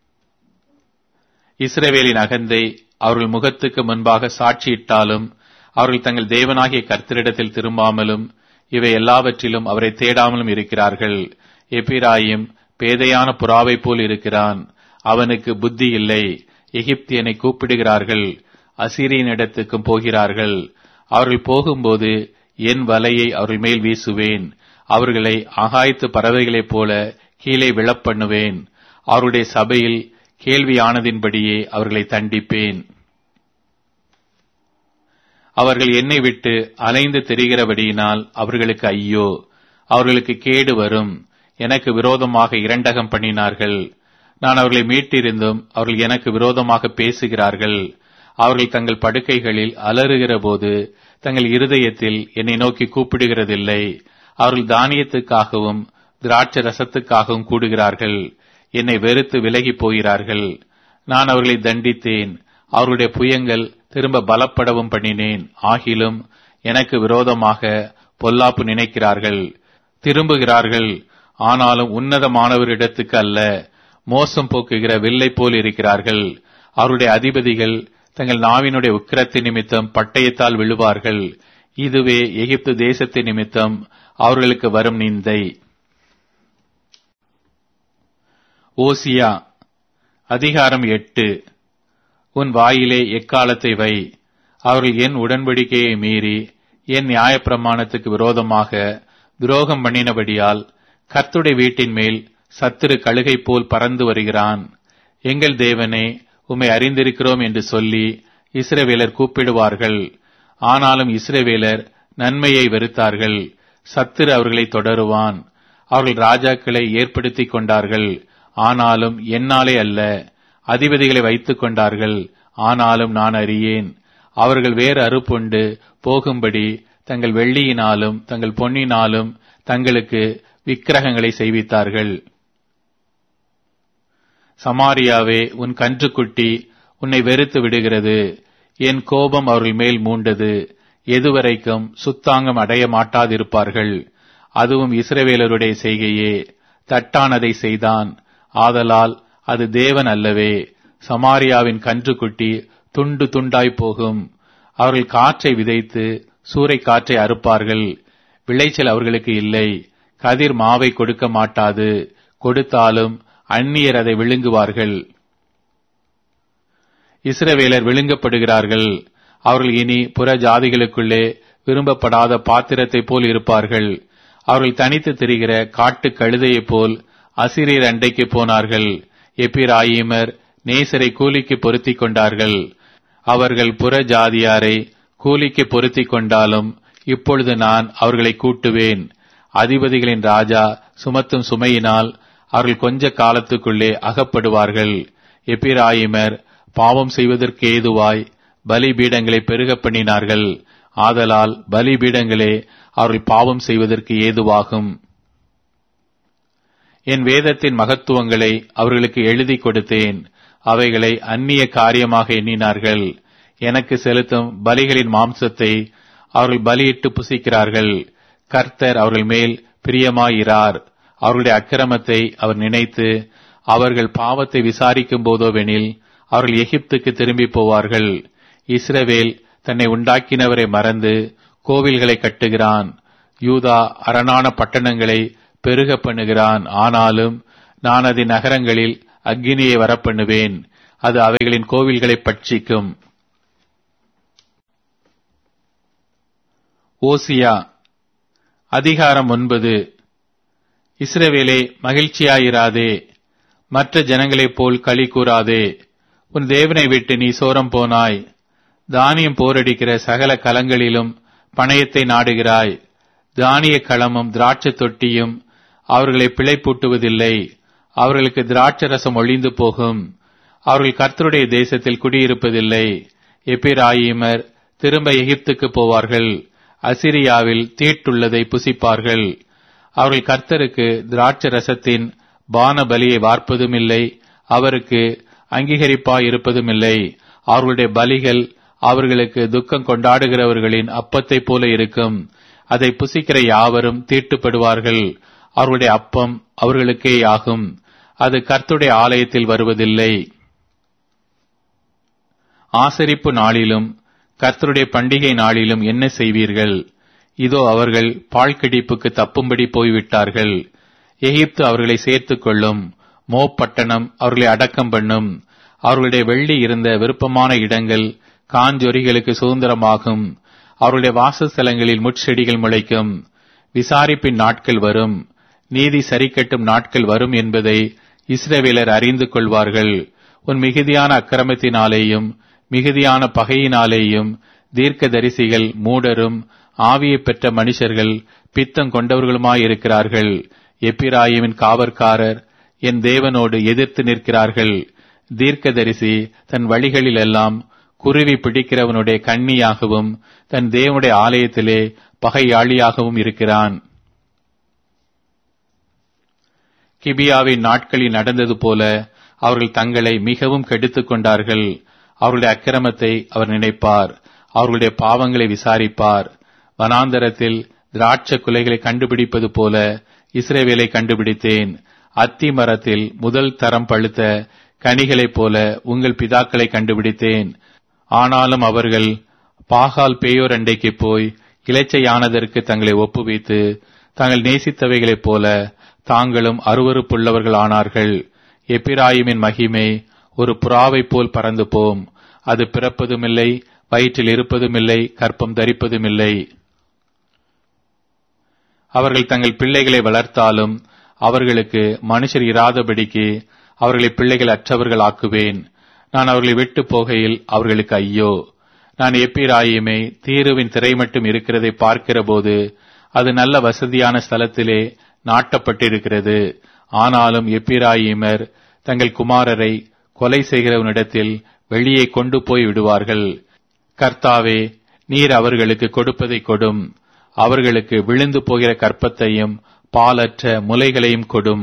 இஸ்ரவேலின் அகந்தை அவர்கள் முகத்துக்கு முன்பாக சாட்சியிட்டாலும் அவர்கள் தங்கள் தேவனாகிய கர்த்தரிடத்தில் திரும்பாமலும் இவை எல்லாவற்றிலும் அவரை தேடாமலும் இருக்கிறார்கள். எப்பிராயிம் பேதையான புறாவை போல் இருக்கிறான். அவனுக்கு புத்தி இல்லை. எகிப்தியனை கூப்பிடுகிறார்கள். அசீரியனிடத்துக்கும் போகிறார்கள். அவர்கள் போகும்போது என் வலையை அவர்கள் மேல் வீசுவேன். அவர்களை ஆகாயத்து பறவைகளைப் போல கீழே விழப்பண்ணுவேன். அவருடைய சபையில் கேள்வியானதின்படியே அவர்களை தண்டிப்பேன். அவர்கள் என்னை விட்டு அலைந்து திரிகிறபடியினால் அவர்களுக்கு ஐயோ, அவர்களுக்கு கேடு வரும். எனக்கு விரோதமாக இரண்டகம் பண்ணினார்கள். நான் அவர்களை மீட்டிருந்தும் அவர்கள் எனக்கு விரோதமாக பேசுகிறார்கள். அவர்கள் தங்கள் படுக்கைகளில் அலறுகிற போது தங்கள் இருதயத்தில் என்னை நோக்கி கூப்பிடுகிறதில்லை. அவர்கள் தானியத்துக்காகவும் திராட்சை ரசத்துக்காகவும் கூடுகிறார்கள். என்னை வெறுத்து விலகி போகிறார்கள். நான் அவர்களை தண்டித்தேன். அவருடைய புயங்கள் திரும்ப பலப்படவும் பண்ணினேன். ஆகிலும் எனக்கு விரோதமாக பொல்லாப்பு நினைக்கிறார்கள். திரும்புகிறார்கள். ஆனாலும் உன்னதமானவரிடத்துக்கு அல்ல, மோசம் போக்குகிற வில்லை போல் இருக்கிறார்கள். அவருடைய அதிபதிகள் தங்கள் நாவினுடைய உக்கிரத்தின் நிமித்தம் பட்டயத்தால் விழுவார்கள். இதுவே எகிப்து தேசத்தின் நிமித்தம் அவர்களுக்கு வரும் நிந்தை. ஓசியா அதிகாரம் 8. உன் வாயிலே எக்காலத்தை வை. அவர்கள் என் உடன்படிக்கையை மீறி என் நியாயப்பிரமாணத்துக்கு விரோதமாக துரோகம் பண்ணினபடியால் கர்த்தருடைய வீட்டின் மேல் சத்துரு கழுகை போல் பறந்து வருகிறான். எங்கள் தேவனே, உம்மை அறிந்திருக்கிறோம் என்று சொல்லி இஸ்ரவேலர் கூப்பிடுவார்கள். ஆனாலும் இஸ்ரவேலர் நன்மையை வெறுத்தார்கள். சத்துரு அவர்களை தொடருவான். அவர்கள் ராஜாக்களை ஏற்படுத்திக் கொண்டார்கள். ஆனாலும் என்னாலே அல்ல, அதிபதிகளை வைத்துக் கொண்டார்கள். ஆனாலும் நான் அறியேன். அவர்கள் வேறு அறுப்புண்டு போகும்படி தங்கள் வெள்ளியினாலும் தங்கள் பொன்னினாலும் தங்களுக்கு விக்கிரகங்களை செய்வித்தார்கள். சமாரியாவே, உன் கன்றுக்குட்டி உன்னை வெறுத்து விடுகிறது. என் கோபம் அவர்கள் மேல் மூண்டது. எதுவரைக்கும் சுத்தாங்கம் அடைய மாட்டாதிருப்பார்கள். அதுவும் இஸ்ரவேலருடைய செய்கையே. தட்டான் அதை செய்தான். ஆதலால் அது தேவன் அல்லவே. சமாரியாவின் கன்றுக்குட்டி துண்டு துண்டாய் போகும். அவர்கள் காற்றை விதைத்து சூறை காற்றை அறுப்பார்கள். விளைச்சல் அவர்களுக்கு இல்லை. கதிர் மாவை கொடுக்க மாட்டாது. கொடுத்தாலும் அந்நியர் அதை விழுங்குவார்கள். இஸ்ரவேலர் விழுங்கப்படுகிறார்கள். அவர்கள் இனி புற ஜாதிகளுக்குள்ளே விரும்பப்படாத பாத்திரத்தை போல் இருப்பார்கள். அவர்கள் தனித்து திரிகிற காட்டு கழுதையைப் போல் அசீரியர் அண்டைக்கு போனார்கள். எப்பிராயிமர் நேசரை கூலிக்கு பொருத்திக் கொண்டார்கள். அவர்கள் புற ஜாதியாரை கூலிக்கு பொருத்திக் கொண்டாலும் இப்பொழுது நான் அவர்களை கூட்டுவேன். அதிபதிகளின் ராஜா சுமத்தும் சுமையினால் அவர்கள் கொஞ்ச காலத்துக்குள்ளே அகப்படுவார்கள். எப்பிராயிமர் பாவம் செய்வதற்கு ஏதுவாய் பலிபீடங்களை பெருக பண்ணினார்கள். ஆதலால் பலிபீடங்களே அவர்கள் பாவம் செய்வதற்கு ஏதுவாகும். என் வேதத்தின் மகத்துவங்களை அவர்களுக்கு எழுதி கொடுத்தேன். அவைகளை அந்நிய காரியமாக எண்ணினார்கள். எனக்கு செலுத்தும் பலிகளின் மாம்சத்தை அவர்கள் பலியிட்டு புசிக்கிறார்கள். கர்த்தர் அவர்கள் மேல் பிரியமாயிரார். அவர்களுடைய அக்கிரமத்தை அவர் நினைத்து அவர்கள் பாவத்தை விசாரிக்கும் போதோவெனில் அவர்கள் எகிப்துக்கு திரும்பி போவார்கள். இஸ்ரவேல் தன்னை உண்டாக்கினவரை மறந்து கோவில்களை கட்டுகிறான். யூதா அரணான பட்டணங்களை பெருக பண்ணுகிறான். ஆனாலும் நான் அதன் நகரங்களில் அக்கினியை வரப்பண்ணுவேன், அது அவைகளின் கோவில்களை பட்சிக்கும். ஓசியா அதிகாரம் 9. இஸ்ரவேலே, மகிழ்ச்சியாயிராதே, மற்ற ஜனங்களைப் போல் களி கூறாதே. உன் தேவனை விட்டு நீ சோரம் போனாய். தானியம் போரடிக்கிற சகல களங்களிலும் பணயத்தை நாடுகிறாய். தானிய களமும் திராட்சை தொட்டியும் அவர்களை பிழைப்பூட்டுவதில்லை. அவர்களுக்கு திராட்சை ரசம் ஒழிந்து போகும். அவர்கள் கர்த்தருடைய தேசத்தில் குடியிருப்பதில்லை. எப்பிராயீமர் திரும்ப எகிப்துக்கு போவார்கள். அசிரியாவில் தீட்டுள்ளதை புசிப்பார்கள். அவர்கள் கர்த்தருக்கு திராட்சை ரசத்தின் பான பலியை வார்ப்பதும் இல்லை, அவருக்கு அங்கீகரிப்பாய் இருப்பதும் இல்லை. அவர்களுடைய பலிகள் அவர்களுக்கு துக்கம் கொண்டாடுகிறவர்களின் அப்பத்தை போல இருக்கும். அதை புசிக்கிற யாவரும் தீட்டுப்படுவார்கள். அவர்களுடைய அப்பம் அவர்களுக்கே ஆகும், அது கர்த்தருடைய ஆலயத்தில் வருவதில்லை. ஆசரிப்பு நாளிலும் கர்த்தருடைய பண்டிகை நாளிலும் என்ன செய்வீர்கள்? இதோ அவர்கள் பாழ்கிடிப்புக்கு தப்பும்படி போய்விட்டார்கள். எகிப்து அவர்களை சேர்த்துக் கொள்ளும், மோப்பட்டணம் அவர்களை அடக்கம் பண்ணும். அவர்களுடைய வெள்ளி இருந்த விருப்பமான இடங்கள் காஞ்சொரிகளுக்கு சுதந்திரமாகும். அவருடைய வாசஸ்தலங்களில் முட்செடிகள் முளைக்கும். விசாரிப்பின் நாட்கள் வரும், நீதி சரிக்கட்டும் நாட்கள் வரும் என்பதை இஸ்ரவேலர் அறிந்து கொள்வார்கள். உன் மிகுதியான அக்கிரமத்தினாலேயும் மிகுதியான பகையினாலேயும் தீர்க்கதரிசிகள் மூடரும் ஆவியை பெற்ற மனுஷர்கள் பித்தம் கொண்டவர்களுமாயிருக்கிறார்கள். எப்பிராயீமின் காவற்காரர் என் தேவனோடு எதிர்த்து நிற்கிறார்கள். தீர்க்கதரிசி தன் வழிகளில் எல்லாம் குருவி பிடிக்கிறவனுடைய கண்ணியாகவும் தன் தேவனுடைய ஆலயத்திலே பகையாளியாகவும் இருக்கிறான். கிபியாவின் நாட்களில் நடந்தது போல அவர்கள் தங்களை மிகவும் கெடுத்துக் கொண்டார்கள். அவர்களுடைய அக்கிரமத்தை அவர் நினைப்பார், அவர்களுடைய பாவங்களை விசாரிப்பார். வனாந்தரத்தில் திராட்சை குலைகளை கண்டுபிடிப்பது போல இஸ்ரவேலை கண்டுபிடித்தேன். அத்தி மரத்தில் முதல் தரம் பழுத்த கனிகளைப் போல உங்கள் பிதாக்களை கண்டுபிடித்தேன். ஆனாலும் அவர்கள் பாகால் பேயோர் அண்டைக்கு போய் இளைச்சையானதற்கு தங்களை ஒப்புவித்து தாங்கள் நேசித்தவைகளைப் போல தாங்களும் அருவருப்புள்ளவர்கள் ஆனார்கள். எப்பிராயிமின் மகிமை ஒரு புறாவைப் போல் பறந்து போம். அது பிறப்பதுமில்லை, வயிற்றில் இருப்பதுமில்லை, கற்பம் தரிப்பதுமில்லை. அவர்கள் தங்கள் பிள்ளைகளை வளர்த்தாலும் அவர்களுக்கு மனுஷர் இராதபடிக்கு அவர்களை பிள்ளைகள் அற்றவர்கள் ஆக்குவேன். நான் அவர்களை விட்டு போகையில் அவர்களுக்கு ஐயோ. நான் எப்பிராயிமை தீருவின் திரை மட்டும் இருக்கிறதை பார்க்கிற போது அது நல்ல வசதியான ஸ்தலத்திலே நாட்டப்பட்டிருக்கிறது. ஆனாலும் எப்பிராயிமர் தங்கள் குமாரரை கொலை செய்கிறவனிடத்தில் வெளியே கொண்டு போய் விடுவார்கள். கர்த்தாவே, நீர் அவர்களுக்கு கொடுப்பதை கொடும். அவர்களுக்கு விழுந்து போகிற கற்பத்தையும் பாலற்ற முலைகளையும் கொடும்.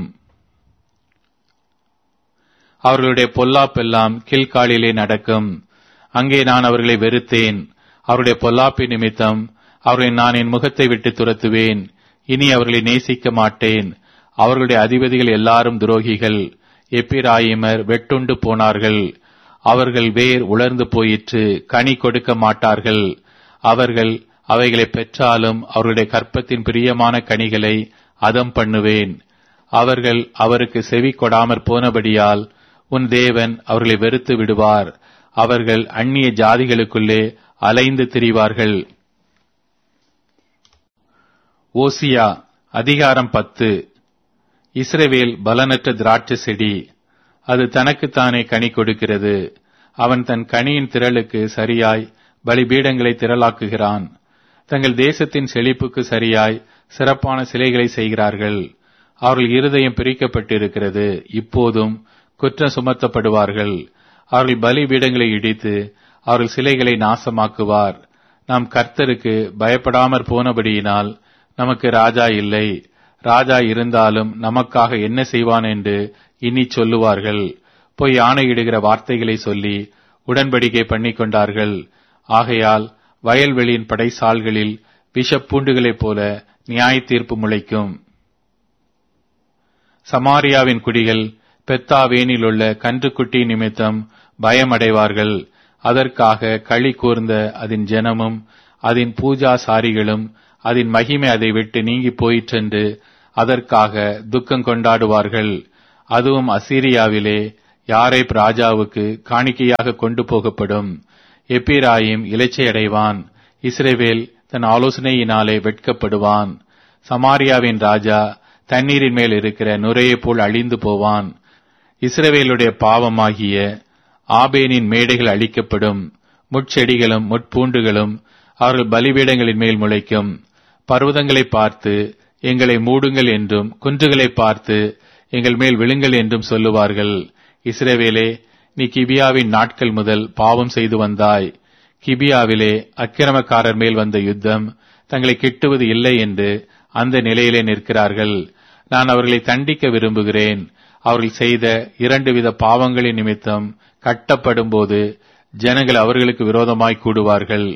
அவர்களுடைய பொல்லாப்பெல்லாம் கீழ்காலிலே நடக்கும். அங்கே நான் அவர்களை வெறுத்தேன். அவருடைய பொல்லாப்பின் நிமித்தம் அவர்களை நான் என் முகத்தை விட்டு துரத்துவேன். இனி அவர்களை நேசிக்க மாட்டேன். அவர்களுடைய அதிபதிகள் எல்லாரும் துரோகிகள். எப்பிராயிமர் வெட்டுண்டு போனார்கள். அவர்கள் வேர் உலர்ந்து போயிற்று, கனி கொடுக்க மாட்டார்கள். அவர்கள் அவைகளை பெற்றாலும் அவருடைய கற்பத்தின் பிரியமான கனிகளை அதம் பண்ணுவேன். அவர்கள் அவருக்கு செவி கொடாமற் போனபடியால் உன் தேவன் அவர்களை வெறுத்து விடுவார். அவர்கள் அந்நிய ஜாதிகளுக்குள்ளே அலைந்து திரிவார்கள். ஓசியா அதிகாரம் 10. இஸ்ரவேல் பலனற்ற திராட்சை செடி, அது தனக்குத்தானே கனி கொடுக்கிறது. அவன் தன் கனியின் திரளுக்கு சரியாய் பலிபீடங்களை திரளாக்குகிறான். தங்கள் தேசத்தின் செழிப்புக்கு சரியாய் சிறப்பான சிலைகளை செய்கிறார்கள். அவர்கள் இருதயம் பிரிக்கப்பட்டிருக்கிறது, இப்போதும் குற்றம் சுமத்தப்படுவார்கள். அவர்கள் பலிபீடங்களை இடித்து அவர்கள் சிலைகளை நாசமாக்குவார். நாம் கர்த்தருக்கு பயப்படாமற் போனபடியினால் நமக்கு ராஜா இல்லை. ராஜா இருந்தாலும் நமக்காக என்ன செய்வான் என்று இனி சொல்லுவார்கள். போய் ஆணையிடுகிற வார்த்தைகளை சொல்லி உடன்படிக்கை பண்ணிக்கொண்டார்கள். ஆகையால் வயல்வெளியின் படைசால்களில் விஷப்பூண்டுகளைப் போல நியாய தீர்ப்பு முளைக்கும். சமாரியாவின் குடிகள் பெத்தாவேனிலுள்ள கன்றுக்குட்டி நிமித்தம் பயமடைவார்கள். அதற்காக களி கூர்ந்த அதன் ஜனமும் அதன் பூஜாசாரிகளும் அதன் மகிமை அதை விட்டு நீங்கி போயிற்றென்று அதற்காக துக்கம் கொண்டாடுவார்கள். அதுவும் அசீரியாவிலே யாரேப் ராஜாவுக்கு காணிக்கையாக கொண்டு போகப்படும். எப்பிராயிம் இலச்சையடைவான், இஸ்ரவேல் தன் ஆலோசனையினாலே வெட்கப்படுவான். சமாரியாவின் ராஜா தண்ணீரின் மேல் இருக்கிற நுரையைப் போல் அழிந்து போவான். இஸ்ரவேலுடைய பாவமாகிய ஆபேனின் மேடைகள் அழிக்கப்படும். முட்செடிகளும் முட்பூண்டுகளும் அவர்கள் பலிபீடங்களின் மேல் முளைக்கும். பர்வதங்களை பார்த்து எங்களை மூடுங்கள் என்றும், குன்றுகளை பார்த்து எங்கள் மேல் விழுங்கள் என்றும் சொல்லுவார்கள். இஸ்ரவேலே, நீ கிபியாவின் நாட்கள் முதல் பாவம் செய்து வந்தாய். கிபியாவிலே அக்கிரமக்காரர் மேல் வந்த யுத்தம் தங்களை கிட்டுவது இல்லை என்று அந்த நிலையிலே நிற்கிறார்கள். நான் அவர்களை தண்டிக்க விரும்புகிறேன். அவர்கள் செய்த 2 வித பாவங்களின் நிமித்தம் கட்டப்படும் போது ஜனங்கள் அவர்களுக்கு விரோதமாய் கூடுவார்கள்.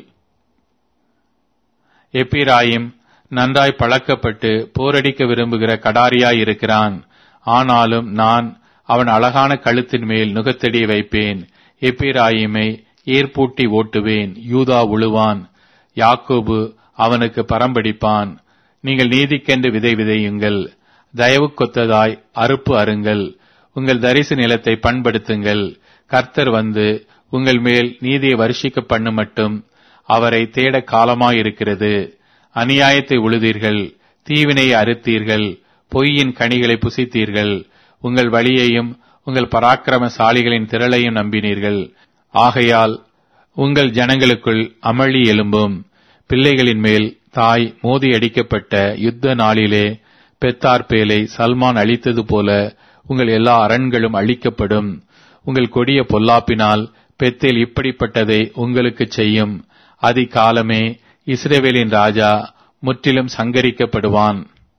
எப்பிராயிம் நன்றாய் பழக்கப்பட்டு போரடிக்க விரும்புகிற கடாரியாய் இருக்கிறான். ஆனாலும் நான் அவன் அழகான கழுத்தின் மேல் நுகத்தடியை வைப்பேன். எப்பிராயிமை ஏர்பூட்டி ஓட்டுவேன். யூதா உழுவான், யாக்கோபு அவனுக்கு பரம்படிப்பான். நீங்கள் நீதிக்கென்று விதை விதையுங்கள், தயவுக்கொத்ததாய் அறுப்பு அருங்கள். உங்கள் தரிசு நிலத்தை பண்படுத்துங்கள். கர்த்தர் வந்து உங்கள் மேல் நீதியை வருஷிக்க பண்ணு மட்டும் அவரை தேட காலமாயிருக்கிறது. அநியாயத்தை உழுதீர்கள், தீவினையை அறுத்தீர்கள், பொய்யின் கனிகளை புசித்தீர்கள். உங்கள் வழியையும் உங்கள் பராக்கிரமசாலிகளின் திரளையும் நம்பினீர்கள். ஆகையால் உங்கள் ஜனங்களுக்குள் அமளி எழும்பும். பிள்ளைகளின் மேல் தாய் மோதி அடிக்கப்பட்ட யுத்த நாளிலே பெத்தார்பேலை சல்மான் அழித்தது போல உங்கள் எல்லா அரண்களும் அழிக்கப்படும். உங்கள் கொடிய பொல்லாப்பினால் பெத்தேல் இப்படிப்பட்டதை உங்களுக்கு செய்யும். அதிகாலமே இஸ்ரவேலின் ராஜா முற்றிலும் சங்கரிக்கப்படுவான்.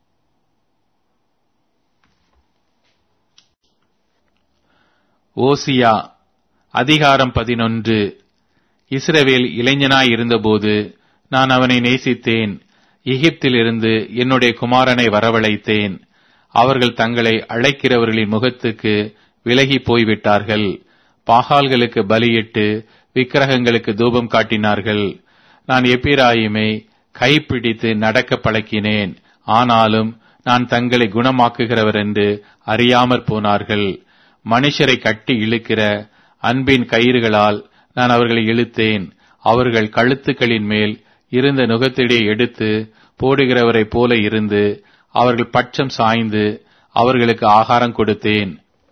ஓசியா அதிகாரம் 11. இஸ்ரவேல் இளைஞனாய் இருந்தபோது நான் அவனை நேசித்தேன். எகிப்திலிருந்து என்னுடைய குமாரனை வரவழைத்தேன். அவர்கள் தங்களை அழைக்கிறவர்களின் முகத்துக்கு விலகி போய்விட்டார்கள். பாகால்களுக்கு பலியிட்டு விக்கிரகங்களுக்கு தூபம் காட்டினார்கள். நான் எப்பிராயிமை கைப்பிடித்து நடக்க பழக்கினேன். ஆனாலும் நான் தங்களை குணமாக்குகிறவர் என்று அறியாமற் போனார்கள். மனுஷரை கட்டி இழுக்கிற அன்பின் கயிறுகளால் நான் அவர்களை இழுத்தேன். அவர்கள் கழுத்துக்களின் மேல் இருந்த நுகத்திடையே எடுத்து போடுகிறவரைப் போல இருந்து அவர்கள் பட்சம் சாய்ந்து அவர்களுக்கு ஆகாரம் கொடுத்தேன்.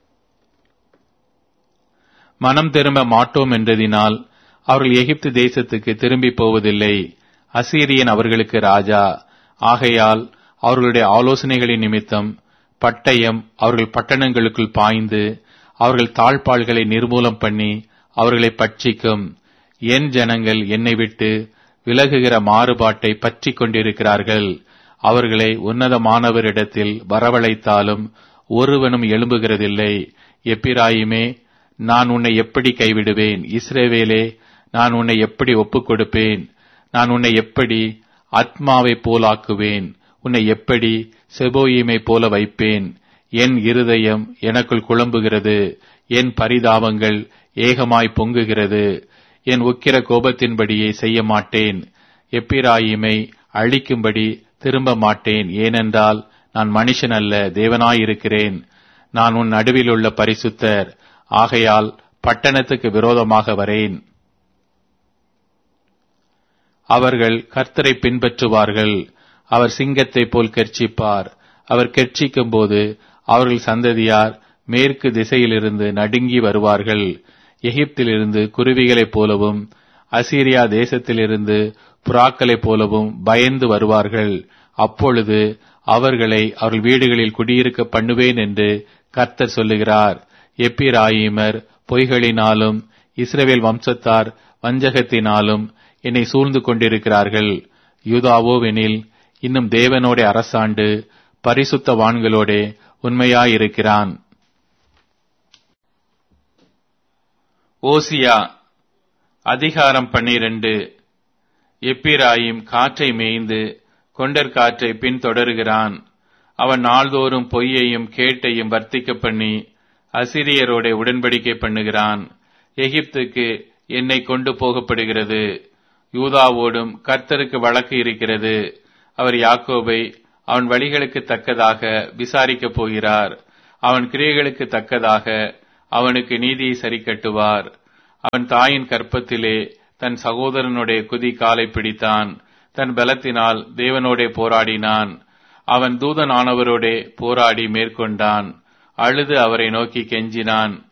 மனம் திரும்ப மாட்டோம் என்றதினால் அவர்கள் எகிப்து தேசத்துக்கு திரும்பி போவதில்லை. அசீரியன் அவர்களுக்கு ராஜா. ஆகையால் அவர்களுடைய ஆலோசனைகளின் நிமித்தம் பட்டயம் அவர்கள் பட்டணங்களுக்குள் பாய்ந்து அவர்கள் தாழ்பாள்களை நிர்மூலம் பண்ணி அவர்களை பட்சிக்கும். என் ஜனங்கள் என்னை விட்டு விலகுகிற மாறுபாட்டை பற்றி கொண்டிருக்கிறார்கள். அவர்களை உன்னதமானவரிடத்தில் வரவழைத்தாலும் ஒருவனும் எழும்புகிறதில்லை. எப்பிராயிமே, நான் உன்னை எப்படி கைவிடுவேன்? இஸ்ரவேலே, நான் உன்னை எப்படி ஒப்புக் கொடுப்பேன்? நான் உன்னை எப்படி ஆத்மாவை போலாக்குவேன்? உன்னை எப்படி செபோயிமை போல வைப்பேன்? என் இருதயம் எனக்குள் குழம்புகிறது, என் பரிதாபங்கள் ஏகமாய் பொங்குகிறது. என் உக்கிர கோபத்தின்படியே செய்ய மாட்டேன். எப்பிராயிமை அழிக்கும்படி திரும்ப மாட்டேன். ஏனென்றால் நான் மனுஷன் அல்ல, தேவனாயிருக்கிறேன். நான் உன் நடுவில் உள்ள பரிசுத்தர். ஆகையால் பட்டணத்துக்கு விரோதமாக வரேன். அவர்கள் கர்த்தரை பின்பற்றுவார்கள். அவர் சிங்கத்தைப் போல் கெர்ச்சிப்பார். அவர் கெர்ச்சிக்கும் போது அவர்கள் சந்ததியார் மேற்கு திசையிலிருந்து நடுங்கி வருவார்கள். எகிப்திலிருந்து குருவிகளைப் போலவும் அசீரியா தேசத்திலிருந்து புறாக்களைப் போலவும் பயந்து வருவார்கள். அப்பொழுது அவர்களை அவர்கள் வீடுகளில் குடியிருக்க பண்ணுவேன் என்று கர்த்தர் சொல்லுகிறார். எப்பிராயிமர் பொய்களினாலும் இஸ்ரவேல் வம்சத்தார் வஞ்சகத்தினாலும் என்னை சூழ்ந்து கொண்டிருக்கிறார்கள். யூதாவோவெனில் இன்னும் தேவனோட அரசாண்டு பரிசுத்தவான்களோட உண்மையாயிருக்கிறான். ஓசியா அதிகாரம் 12. எப்பிராயிம் காற்றை மேய்ந்து கொண்டற் காற்றை பின்தொடருகிறான். அவன் நாள்தோறும் பொய்யையும் கேட்டையும் வர்த்திக்க பண்ணி அசிரியரோட உடன்படிக்கை பண்ணுகிறான். எகிப்துக்கு என்னை கொண்டு போகப்படுகிறது. யூதாவோடும் கர்த்தருக்கு வழக்கு இருக்கிறது. அவர் யாக்கோபை அவன் வழிகளுக்கு தக்கதாக விசாரிக்கப் போகிறார். அவன் கிரியைகளுக்கு தக்கதாக அவனுக்கு நீதியை சரிக்கட்டுவார். அவன் தாயின் கற்பத்திலே தன் சகோதரனுடைய குதி காலை பிடித்தான். தன் பலத்தினால் தேவனோடே போராடினான். அவன் தூதனானவரோடே போராடி மேற்கொண்டான். அழுது அவரை நோக்கி கெஞ்சினான்.